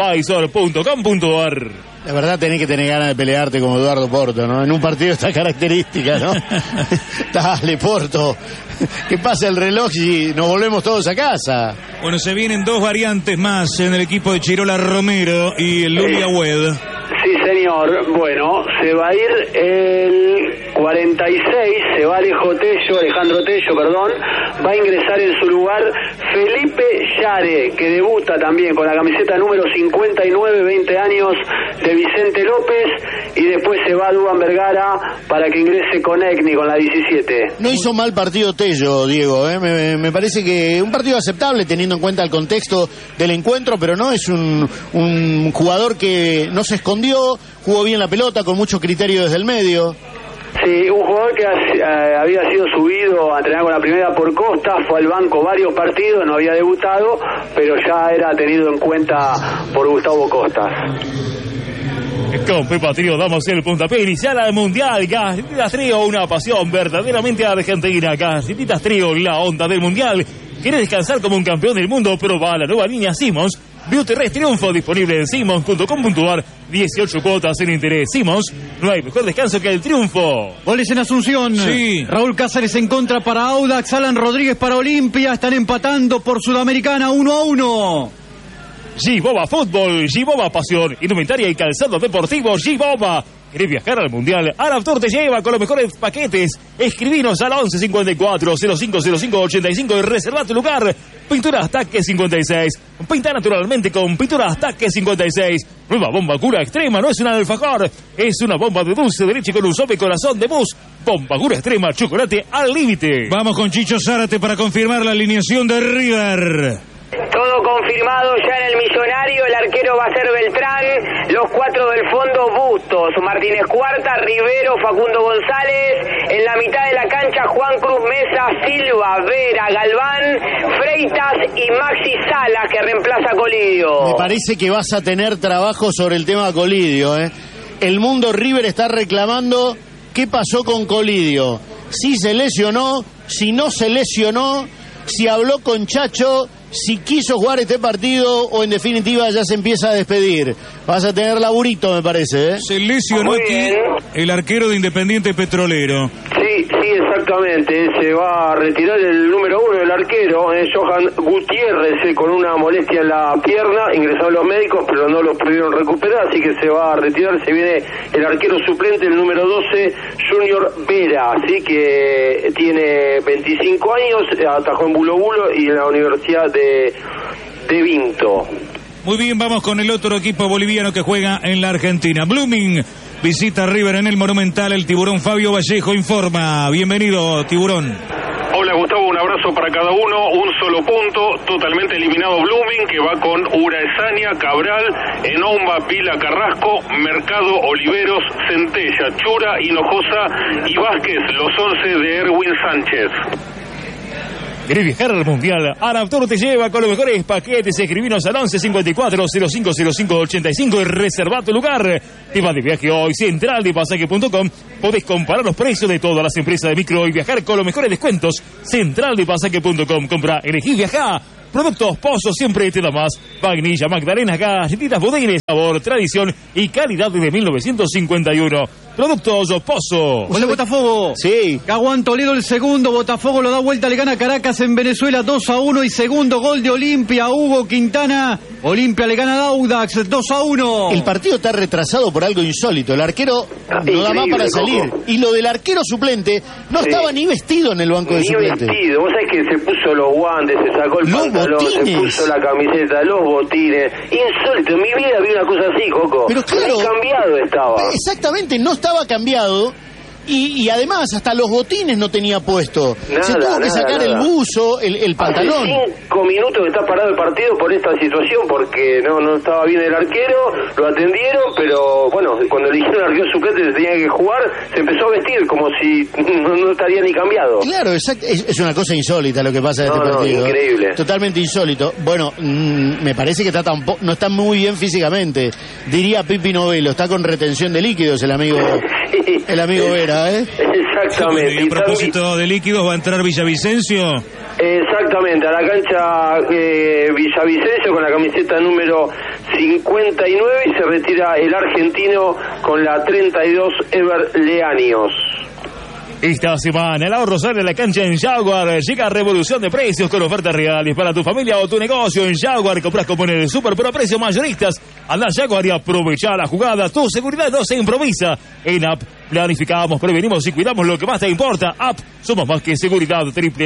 Speaker 6: gameadvisor.com.ar.
Speaker 1: La verdad tenés que tener ganas de pelearte como Eduardo Porto, ¿no? En un partido de esta característica, ¿no? Dale, Porto. Que pasa el reloj y nos volvemos todos a casa.
Speaker 2: Bueno, se vienen dos variantes más en el equipo de Chirola Romero y el Lulia Wed.
Speaker 3: Sí, señor. Bueno, se va a ir el 46, se va Alejandro Tello, perdón. Va a ingresar en su lugar Felipe Yare, que debuta también con la camiseta número 59, 20 años de Vicente López. Y después se va Duván Vergara para que ingrese Conecni con la 17.
Speaker 1: No hizo mal partido Tello, Diego, ¿eh? Me parece que un partido aceptable teniendo en cuenta el contexto del encuentro, pero no es un jugador que no se escondió, jugó bien la pelota con mucho criterio desde el medio.
Speaker 3: Sí, un jugador que había sido subido a entrenar con la primera por Costa, fue al banco varios partidos, no había debutado, pero ya era tenido en cuenta por Gustavo Costas.
Speaker 6: Con Pepa Trío damos el puntapié inicial al Mundial. Gasifitas Trío, una pasión verdaderamente argentina. Gasifitas Trío, la onda del Mundial. ¿Quieres descansar como un campeón del mundo? Proba la nueva línea Simmons. Beauty Rest Triunfo, disponible en simmons.com.ar. 18 cuotas sin interés. Simmons, no hay mejor descanso que el triunfo.
Speaker 7: Goles en Asunción.
Speaker 2: Sí.
Speaker 7: Raúl Cáceres en contra para Audax, Alan Rodríguez para Olimpia. Están empatando por Sudamericana 1-1.
Speaker 6: G-Boba Fútbol, G-Boba Pasión, indumentaria y calzado deportivo G-Boba. ¿Querés viajar al Mundial? Araptor te lleva con los mejores paquetes. Escribinos al 11 54 0505 85 y reserva tu lugar. Pintura Ataque 56. Pinta naturalmente con Pintura Ataque 56. Nueva bomba Cura Extrema, no es un alfajor, es una bomba de dulce de leche con un sope corazón de mousse. Bomba Cura Extrema, chocolate al límite.
Speaker 2: Vamos con Chicho Zárate para confirmar la alineación de River.
Speaker 8: Todo confirmado ya en el Millonario, el arquero va a ser Beltrán, los cuatro del fondo Bustos, Martínez Cuarta, Rivero, Facundo González, en la mitad de la cancha Juan Cruz Mesa, Silva, Vera, Galván, Freitas y Maxi Salas, que reemplaza a Colidio.
Speaker 1: Me parece que vas a tener trabajo sobre el tema Colidio, ¿eh? El mundo River está reclamando qué pasó con Colidio, si se lesionó, si no se lesionó, si habló con Chacho, si quiso jugar este partido o en definitiva ya se empieza a despedir. Vas a tener laburito, me parece, ¿eh?
Speaker 2: Se lesionó aquí el arquero de Independiente Petrolero.
Speaker 3: Sí, exactamente. Se va a retirar el número 1 del arquero, Johan Gutiérrez, con una molestia en la pierna. Ingresaron los médicos, pero no lo pudieron recuperar, así que se va a retirar. Se viene el arquero suplente, el número 12, Junior Vera, así que tiene 25 años, atajó en Bulo Bulo y en la Universidad de Vinto.
Speaker 2: Muy bien, vamos con el otro equipo boliviano que juega en la Argentina. Blooming visita a River en el Monumental. El tiburón Fabio Vallejo informa. Bienvenido, tiburón.
Speaker 9: Hola Gustavo, un abrazo para cada uno, un solo punto, totalmente eliminado Blooming, que va con Uraesaña, Cabral, Enomba, Pila, Carrasco, Mercado, Oliveros, Centella, Chura, Hinojosa y Vázquez, los 11 de Erwin Sánchez.
Speaker 6: ¿Querés viajar al Mundial? Araptour te lleva con los mejores paquetes. Escribinos al 11 54 05 05 85 y reserva tu lugar. Te vas de viaje hoy. Centraldepasaje.com. Podés comparar los precios de todas las empresas de micro y viajar con los mejores descuentos. Centraldepasaje.com. Compra, elegí, viajá. Productos Pozo siempre te da más. Vainilla, magdalenas, galletitas, budines, sabor, tradición y calidad desde 1951. Productos Pozo.
Speaker 7: Hola, Botafogo.
Speaker 1: Sí.
Speaker 7: Caguán Toledo el segundo. Botafogo lo da vuelta, le gana Caracas en Venezuela 2-1. Y segundo gol de Olimpia, Hugo Quintana. Olimpia le gana a Audax 2-1.
Speaker 1: El partido está retrasado por algo insólito. El arquero no da más para salir.
Speaker 3: Coco.
Speaker 1: Y lo del arquero suplente no estaba ni vestido en el banco de suplentes.
Speaker 3: Vestido. Vos sabés que se puso los guantes, se sacó el
Speaker 1: Los
Speaker 3: pantalón,
Speaker 1: botines.
Speaker 3: se puso la camiseta, los botines. Insólito. En mi vida vi una cosa así, Coco.
Speaker 1: Pero claro.
Speaker 3: Cambiado estaba.
Speaker 1: Exactamente, no estaba cambiado. Y además, hasta los botines no tenía puesto. Se tuvo que sacar el buzo, el pantalón.
Speaker 3: Hace 5 minutos que está parado el partido por esta situación, porque no estaba bien el arquero, lo atendieron, pero bueno, cuando le hicieron arquero suplente se tenía que jugar, se empezó a vestir como si no estaría ni cambiado.
Speaker 1: Claro, exacto. Es una cosa insólita lo que pasa en este partido.
Speaker 3: Increíble.
Speaker 1: Totalmente insólito. Bueno, me parece que no está muy bien físicamente. Diría Pipi Novelo, está con retención de líquidos el amigo Vera.
Speaker 3: Exactamente.
Speaker 2: Y a propósito de líquidos, ¿va a entrar Villavicencio?
Speaker 3: Exactamente, a la cancha Villavicencio con la camiseta número 59 y se retira el argentino con la 32, Ever Leaños.
Speaker 6: Esta semana el ahorro sale a la cancha en Jaguar. Llega revolución de precios con ofertas reales para tu familia o tu negocio. En Jaguar compras cupones de super pero a precios mayoristas. Anda a Jaguar y aprovecha la jugada. Tu seguridad no se improvisa. En App planificamos, prevenimos y cuidamos lo que más te importa. App, somos más que seguridad.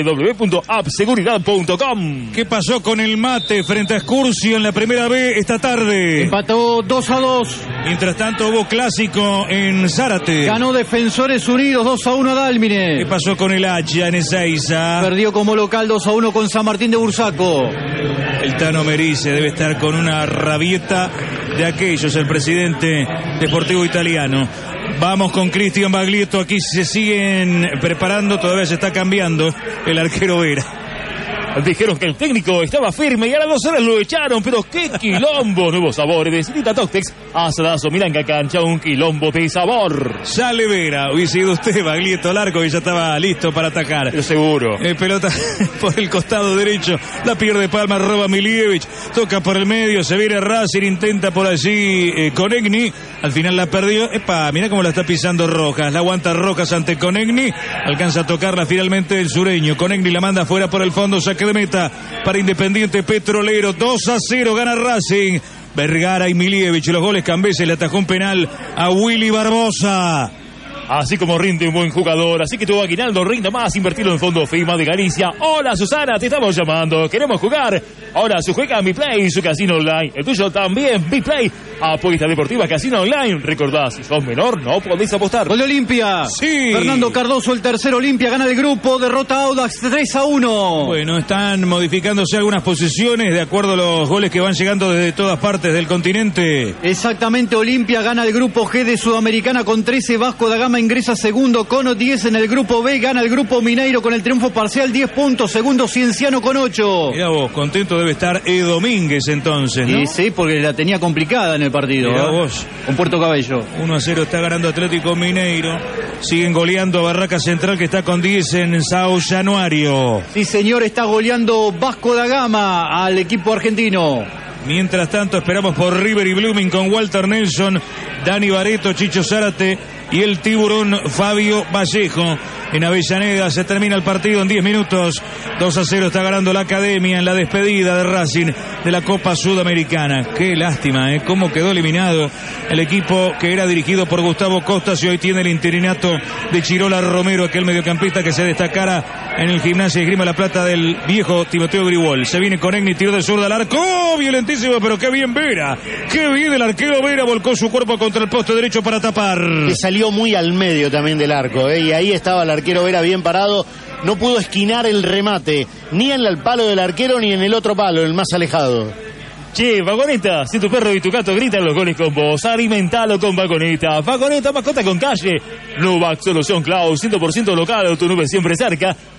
Speaker 6: www.appseguridad.com.
Speaker 2: ¿Qué pasó con el Mate frente a Excursio en la primera B esta tarde?
Speaker 7: Empató 2-2.
Speaker 2: Mientras tanto hubo clásico en Zárate.
Speaker 7: Ganó Defensores Unidos 2-1 a Dálmine.
Speaker 2: ¿Qué pasó con el Hacha en Ezeiza?
Speaker 7: Perdió como local 2-1 con San Martín de Bursaco.
Speaker 2: El Tano Merice debe estar con una rabieta de aquellos, el presidente deportivo italiano. Vamos con Cristian Baglietto, aquí se siguen preparando, todavía se está cambiando el arquero Vera.
Speaker 6: Dijeron que el técnico estaba firme y a las 2 horas lo echaron, pero qué quilombo. Nuevos sabores de Cita Tóctex, Asadazo Milanga Cancha, un quilombo de sabor.
Speaker 2: Sale Vera, hubiese ido usted, Baglietto, al arco y ya estaba listo para atacar.
Speaker 6: Pero seguro.
Speaker 2: Pelota por el costado derecho, la pierde Palma, roba Milievich, toca por el medio, se viene Racing, intenta por allí Conegni, al final la perdió. Epa, mirá cómo la está pisando Rojas, la aguanta Rojas ante Conegni, alcanza a tocarla finalmente el sureño. Conegni la manda fuera por el fondo, saque de meta para Independiente Petrolero. 2-0 gana Racing. Vergara y Milievich, los goles. Cambese le atajó un penal a Willy Barbosa.
Speaker 6: Así como rinde un buen jugador, así que tu aguinaldo rinda más, invertirlo en Fondo FIMA de Galicia. Hola Susana, te estamos llamando, queremos jugar. Ahora su juega Mi Play, su casino online. El tuyo también, Mi Play. Apuesta deportiva, casino online. Recordá, si sos menor, no podés apostar.
Speaker 7: Gol de Olimpia.
Speaker 2: Sí.
Speaker 7: Fernando Cardoso, el tercer Olimpia, gana el grupo, derrota a Audax 3-1.
Speaker 2: Bueno, están modificándose algunas posiciones de acuerdo a los goles que van llegando desde todas partes del continente.
Speaker 7: Exactamente, Olimpia gana el grupo G de Sudamericana con 13, Vasco da Gama ingresa segundo con 10 en el grupo B, gana el grupo Mineiro con el triunfo parcial, 10 puntos, segundo Cienciano con 8.
Speaker 2: Mirá vos, contento debe estar Domínguez entonces, ¿no?
Speaker 7: Y sí, porque la tenía complicada en el partido.
Speaker 2: Mirá vos.
Speaker 7: Con Puerto Cabello.
Speaker 2: 1-0 está ganando Atlético Mineiro. Siguen goleando a Barraca Central, que está con 10 en Sao Januario.
Speaker 7: Sí, señor, está goleando Vasco da Gama al equipo argentino.
Speaker 2: Mientras tanto, esperamos por River y Blooming con Walter Nelson, Dani Bareto, Chicho Zárate y el tiburón Fabio Vallejo. En Avellaneda se termina el partido en 10 minutos. 2-0 está ganando la Academia en la despedida de Racing de la Copa Sudamericana. Qué lástima, cómo quedó eliminado el equipo que era dirigido por Gustavo Costas y hoy tiene el interinato de Chirola Romero, aquel mediocampista que se destacara en el Gimnasia y Esgrima La Plata del viejo Timoteo Gribol. Se viene con Egni, tiro de zurda al arco. ¡Oh, violentísimo! Pero qué bien Vera. Qué bien el arquero Vera, volcó su cuerpo contra el poste derecho para tapar.
Speaker 1: Que salió muy al medio también del arco, y ahí estaba el arquero Vera bien parado. No pudo esquinar el remate, ni en el palo del arquero ni en el otro palo, el más alejado.
Speaker 6: Che, Vagoneta, si tu perro y tu gato gritan los goles con vos, alimentalo con Vagoneta. Vagoneta, mascota con calle. Nubac, solución cloud, 100% local, tu nube siempre cerca.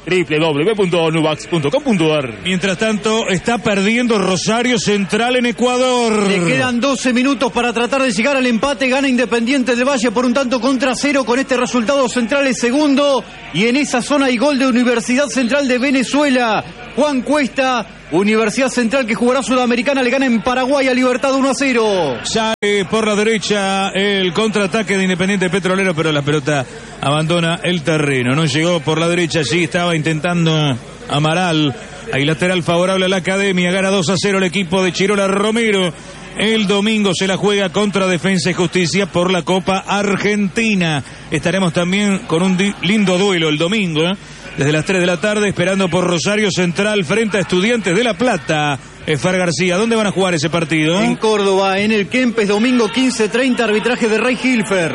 Speaker 6: www.nubax.com.ar.
Speaker 2: Mientras tanto, está perdiendo Rosario Central en Ecuador.
Speaker 7: Le quedan 12 minutos para tratar de llegar al empate. Gana Independiente del Valle por un tanto contra 0. Con este resultado, Central es segundo. Y en esa zona hay gol de Universidad Central de Venezuela. Juan Cuesta, Universidad Central que jugará Sudamericana, le gana en Paraguay a Libertad 1-0.
Speaker 2: Sale por la derecha el contraataque de Independiente Petrolero, pero la pelota abandona el terreno. No llegó por la derecha, sí estaba intentando Amaral. Hay lateral favorable a la Academia, gana 2-0 el equipo de Chirola Romero. El domingo se la juega contra Defensa y Justicia por la Copa Argentina. Estaremos también con un lindo duelo el domingo, desde las 3 de la tarde, esperando por Rosario Central frente a Estudiantes de La Plata. Efar García, ¿dónde van a jugar ese partido?
Speaker 7: En Córdoba, en el Kempes, domingo 15:30, arbitraje de Ray Hilfer.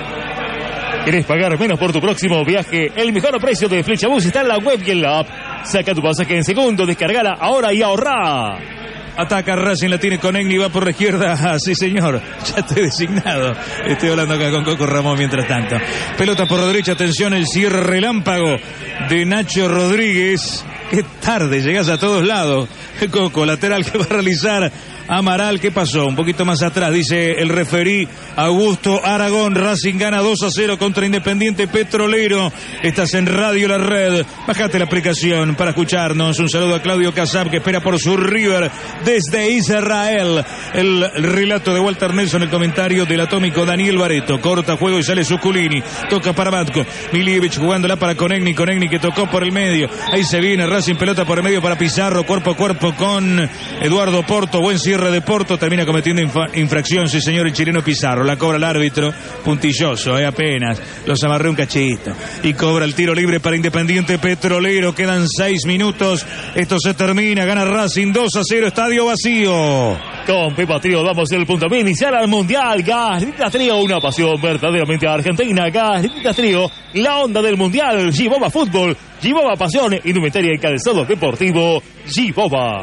Speaker 6: ¿Querés pagar menos por tu próximo viaje? El mejor precio de Flechabús está en la web y en la app. Saca tu pasaje en segundo, descargala ahora y ahorrá.
Speaker 2: Ataca Racing, la tiene con Egni, va por la izquierda. Sí, señor, ya estoy designado. Estoy hablando acá con Coco Ramón mientras tanto. Pelota por la derecha, atención, el cierre relámpago de Nacho Rodríguez. Qué tarde, llegás a todos lados. Coco, lateral que va a realizar Amaral. ¿Qué pasó? Un poquito más atrás, dice el referí Augusto Aragón. Racing gana 2-0 contra Independiente Petrolero. Estás en Radio La Red. Bájate la aplicación para escucharnos. Un saludo a Claudio Casab que espera por su River desde Israel. El relato de Walter Nelson, el comentario del atómico Daniel Bareto. Corta juego y sale Zuculini. Toca para Matko. Milievich jugándola para Conegni. Conegni que tocó por el medio. Ahí se viene Racing, pelota por el medio para Pizarro. Cuerpo a cuerpo con Eduardo Porto. Buen cierre de Porto, termina cometiendo infracción, sí señor, el chileno Pizarro, la cobra el árbitro, puntilloso, apenas, los amarré un cachito, y cobra el tiro libre para Independiente Petrolero, quedan 6 minutos, esto se termina, gana Racing 2-0, estadio vacío.
Speaker 6: Con Pepa Trío damos el punto inicial al Mundial. Galletitas Trío, una pasión verdaderamente argentina. Galletitas Trío, la onda del Mundial. G-Boba Fútbol, G-Boba Pasión, indumentaria y calzado deportivo, G-Boba.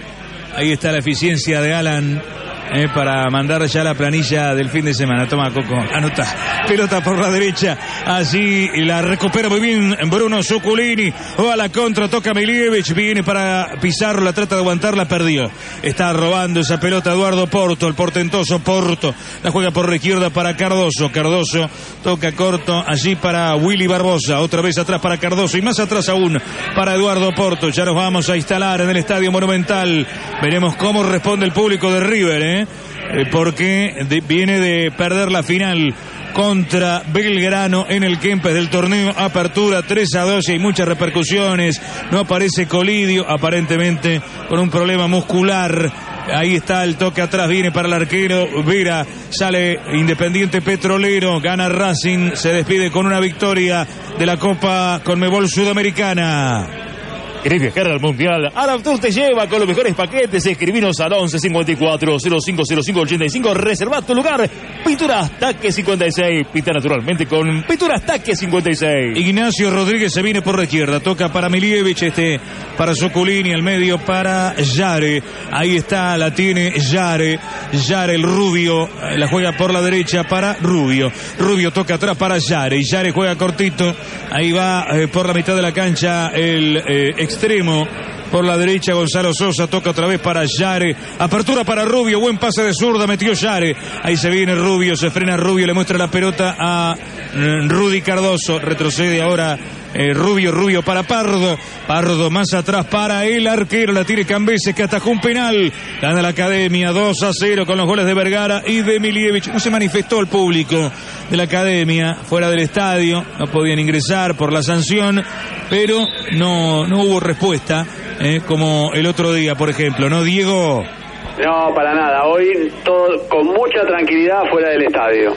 Speaker 2: Ahí está la eficiencia de Alan para mandar ya la planilla del fin de semana. Toma, Coco, anota. Pelota por la derecha. Allí la recupera muy bien Bruno Zuculini. Va a la contra, toca Milievich. Viene para Pizarro, la trata de aguantar, la perdió. Está robando esa pelota Eduardo Porto, el portentoso Porto. La juega por la izquierda para Cardoso. Cardoso toca corto allí para Willy Barbosa. Otra vez atrás para Cardoso y más atrás aún para Eduardo Porto. Ya nos vamos a instalar en el Estadio Monumental. Veremos cómo responde el público de River, porque viene de perder la final contra Belgrano en el Kempes del torneo Apertura 3-2 y hay muchas repercusiones. No aparece Colidio, aparentemente con un problema muscular. Ahí está el toque atrás, viene para el arquero Vera, sale Independiente Petrolero, gana Racing, se despide con una victoria de la Copa Conmebol Sudamericana.
Speaker 6: ¿Querés viajar al Mundial? Araptur te lleva con los mejores paquetes. Escribinos al 11 54 05 05 85. Reserva tu lugar. Pinturas Taque 56. Pinta naturalmente con Pinturas Taque 56.
Speaker 2: Ignacio Rodríguez se viene por la izquierda. Toca para Milievich, para Zuculini, al medio para Yare. Ahí está, la tiene Yare. Yare, el rubio, la juega por la derecha para Rubio. Rubio toca atrás para Yare. Y Yare juega cortito. Ahí va por la mitad de la cancha el extremo por la derecha Gonzalo Sosa, toca otra vez para Yare, apertura para Rubio, buen pase de zurda, metió Yare, ahí se viene Rubio, se frena Rubio, le muestra la pelota a Rudy Cardoso, retrocede ahora Rubio para Pardo más atrás para el arquero, la tiene Cambeses que atajó un penal, gana la Academia 2-0 con los goles de Vergara y de Milievich. No se manifestó el público de la Academia fuera del estadio, no podían ingresar por la sanción, pero no hubo respuesta, como el otro día, por ejemplo, ¿no, Diego?
Speaker 3: No, para nada, hoy todo con mucha tranquilidad fuera del estadio.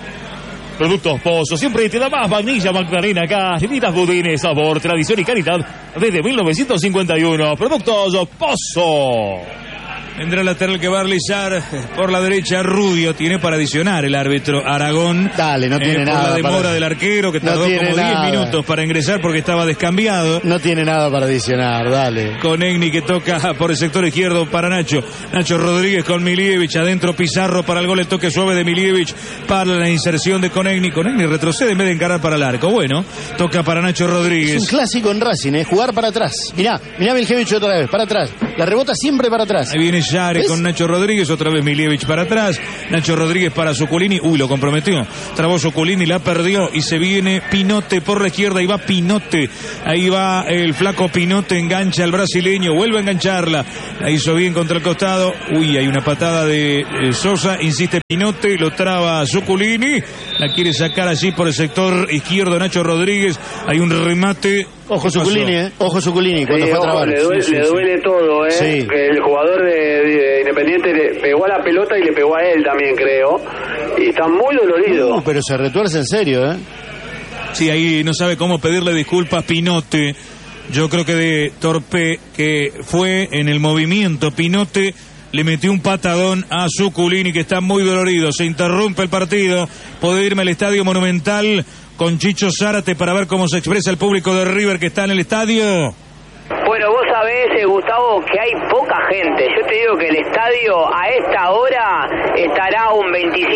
Speaker 6: Productos Pozo, siempre te da más. Vainilla, Magdalena, galletitas, budines, sabor, tradición y calidad desde 1951. Productos Pozo.
Speaker 2: Vendrá el lateral que va a realizar por la derecha. Rudio tiene para adicionar el árbitro Aragón.
Speaker 1: Dale, no tiene nada.
Speaker 2: Por la demora del arquero que tardó como 10 minutos para ingresar porque estaba descambiado.
Speaker 1: No tiene nada para adicionar, dale.
Speaker 2: Conegni que toca por el sector izquierdo para Nacho. Nacho Rodríguez con Milievich. Adentro Pizarro para el gol. El toque suave de Milievich para la inserción de Conegni. Conegni retrocede en vez de encarar para el arco. Bueno, toca para Nacho Rodríguez.
Speaker 1: Es un clásico en Racing, jugar para atrás. Mirá Milievich otra vez, para atrás. La rebota siempre para atrás.
Speaker 2: Ahí viene Yare con Nacho Rodríguez, otra vez Milievich para atrás, Nacho Rodríguez para Zuculini, lo comprometió, trabó Zuculini, la perdió y se viene Pinote por la izquierda, ahí va Pinote, ahí va el flaco Pinote, engancha al brasileño, vuelve a engancharla, la hizo bien contra el costado, hay una patada de Sosa, insiste Pinote, lo traba Zuculini, la quiere sacar allí por el sector izquierdo Nacho Rodríguez, hay un remate.
Speaker 1: Ojo Zuculini, ojo Zuculini cuando fue a trabar.
Speaker 3: Le duele todo,
Speaker 1: Sí.
Speaker 3: Que el jugador de Independiente le pegó a la pelota y le pegó a él también, creo. Y está muy dolorido.
Speaker 1: Pero se retuerce en serio,
Speaker 2: Sí, ahí no sabe cómo pedirle disculpas Pinote. Yo creo que de torpe que fue en el movimiento Pinote le metió un patadón a Zuculini que está muy dolorido. Se interrumpe el partido. Puede irme al Estadio Monumental con Chicho Zárate para ver cómo se expresa el público de River que está en el estadio.
Speaker 8: Bueno, vos sabés, Gustavo, que hay poca gente. Yo te digo que el estadio a esta hora estará un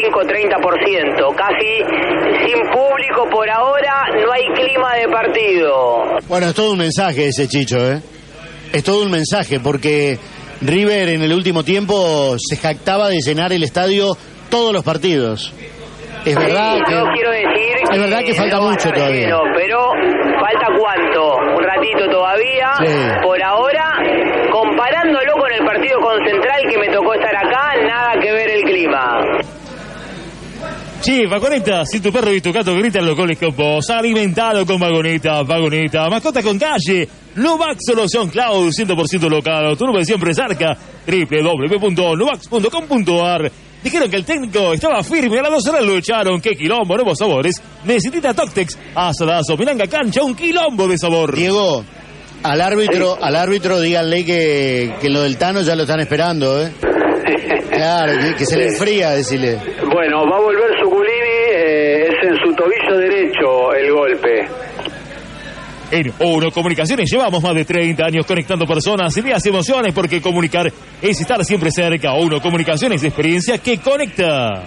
Speaker 8: 25-30%. Casi sin público por ahora, no hay clima de partido.
Speaker 1: Bueno, es todo un mensaje ese Chicho, Es todo un mensaje porque River en el último tiempo se jactaba de llenar el estadio todos los partidos. Es verdad que
Speaker 8: no quiero decir
Speaker 1: es verdad que falta
Speaker 8: no
Speaker 1: mucho todavía.
Speaker 8: Pero falta cuánto, un ratito todavía.
Speaker 1: Sí.
Speaker 8: Por ahora, comparándolo con el partido con Central que me tocó estar acá, nada que ver el clima.
Speaker 6: Sí, Vagoneta, si tu perro y tu gato gritan los goles con vos, alimentado con Vagoneta, mascota con calle, Novax Solución Cloud, 100% local, tu nube siempre cerca, www.novax.com.ar. Dijeron que el técnico estaba firme, a las 2 horas lo echaron, qué quilombo, nuevos sabores, necesita Toctex, asadazo, Pinanga Cancha, un quilombo de sabor.
Speaker 1: Diego, al árbitro díganle que lo del Tano ya lo están esperando, Claro, que se le enfría, decirle.
Speaker 3: Bueno, va a volver Zuculini, es en su tobillo derecho el golpe.
Speaker 6: En Uno Comunicaciones llevamos más de 30 años conectando personas, ideas y emociones, porque comunicar es estar siempre cerca. Uno Comunicaciones, experiencia que conecta.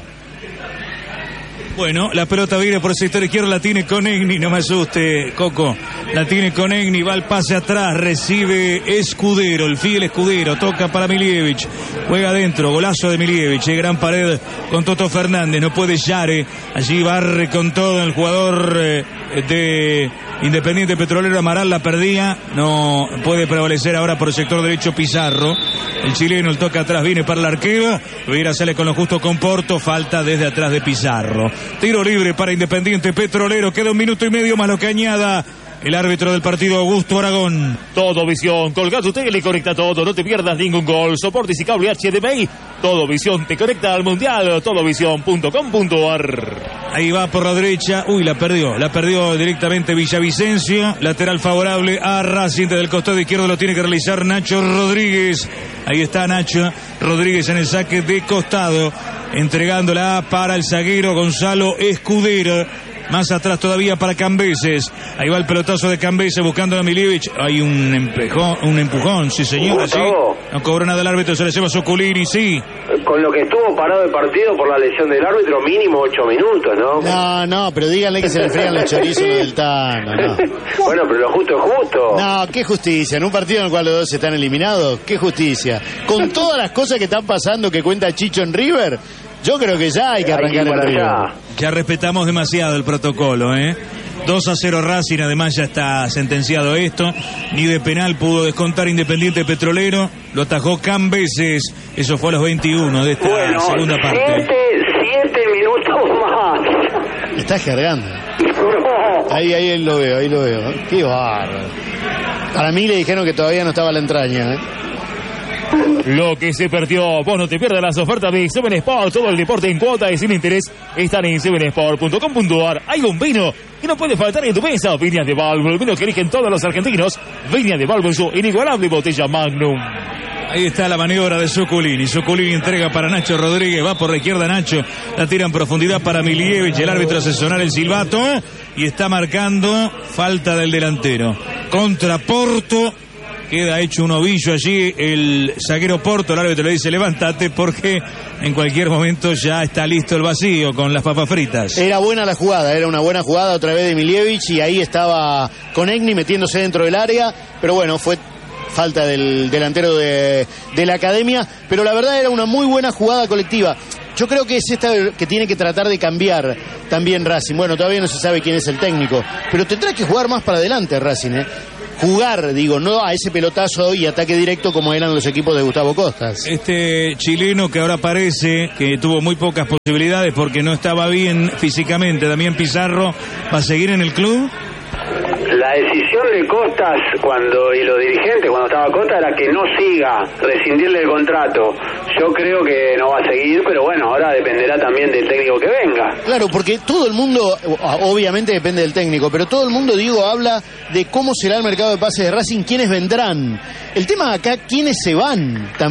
Speaker 2: Bueno, la pelota viene por el sector izquierdo, la tiene Conegni, no me asuste, Coco. La tiene Conegni, va al pase atrás, recibe Escudero, el fiel Escudero, toca para Milievich, juega adentro, golazo de Milievich, gran pared con Toto Fernández, no puede Yare, allí barre con todo el jugador de Independiente Petrolero, Amaral la perdía, no puede prevalecer ahora por el sector derecho Pizarro, el chileno, el toque atrás viene para el arquero, Vera sale con lo justo con Porto, falta desde atrás de Pizarro. Tiro libre para Independiente Petrolero, queda 1 minuto y medio más lo que añada el árbitro del partido, Augusto Aragón.
Speaker 6: Todo Visión, colga tu tele, conecta todo, no te pierdas ningún gol, soportes y cable HDMI, Todo Visión te conecta al Mundial, todovisión.com.ar.
Speaker 2: Ahí va por la derecha, la perdió directamente Villavicencio, lateral favorable a Racing, desde el costado izquierdo lo tiene que realizar Nacho Rodríguez, ahí está Nacho Rodríguez en el saque de costado, entregándola para el zaguero Gonzalo Escudero, más atrás todavía para Cambeses, ahí va el pelotazo de Cambeses buscando a Milievich, hay un empujón, sí señor, sí, no cobró nada el árbitro, se le lleva Zuculini, sí.
Speaker 3: Con lo que estuvo parado el partido por la lesión del árbitro, mínimo 8 minutos, ¿no?
Speaker 1: No, pero díganle que se le frían los chorizos del Tano, no.
Speaker 3: Bueno, pero lo justo es justo.
Speaker 1: No, qué justicia, en un partido en el cual los dos están eliminados, qué justicia. Con todas las cosas que están pasando que cuenta Chicho en River, yo creo que ya hay que arrancar el River.
Speaker 2: Ya respetamos demasiado el protocolo, 2-0 Racing, además ya está sentenciado esto, ni de penal pudo descontar Independiente Petrolero, lo atajó Cambeses, eso fue a los 21 de esta segunda parte.
Speaker 3: 7 minutos más.
Speaker 1: Está cargando. Ahí lo veo, qué bárbaro. Para mí le dijeron que todavía no estaba la entraña,
Speaker 6: Lo que se perdió, vos no te pierdas las ofertas de 7 Sport, todo el deporte en cuota y sin interés están en 7sport.com.ar. Hay un vino que no puede faltar en tu mesa, Viñas de Valvo, el vino que eligen todos los argentinos, Viñas de Valvo en su inigualable botella Magnum.
Speaker 2: Ahí está la maniobra de Zuculini. Zuculini entrega para Nacho Rodríguez. Va por la izquierda Nacho. La tira en profundidad para Milievich. El árbitro hace sonar el silbato. Y está marcando falta del delantero. Contra Porto. Queda hecho un ovillo allí el zaguero Porto. El árbitro le dice levántate porque en cualquier momento ya está listo el vacío con las papas fritas.
Speaker 1: Era buena la jugada, era una buena jugada otra vez de Milievich. Y ahí estaba Konechny metiéndose dentro del área. Pero bueno, fue falta del delantero de la academia, pero la verdad era una muy buena jugada colectiva. Yo creo que es esta que tiene que tratar de cambiar también Racing. Bueno, todavía no se sabe quién es el técnico, pero tendrá que jugar más para adelante Racing, Jugar, digo, no a ese pelotazo y ataque directo como eran los equipos de Gustavo Costas.
Speaker 2: Este chileno que ahora parece que tuvo muy pocas posibilidades porque no estaba bien físicamente, Damián Pizarro, ¿va a seguir en el club?
Speaker 3: La decisión de Costas y los dirigentes cuando estaba Costas era que no siga, rescindirle el contrato. Yo creo que no va a seguir, pero bueno, ahora dependerá también del técnico que venga.
Speaker 1: Claro, porque todo el mundo, obviamente depende del técnico, pero todo el mundo, digo, habla de cómo será el mercado de pases de Racing, quiénes vendrán. El tema acá, quiénes se van también.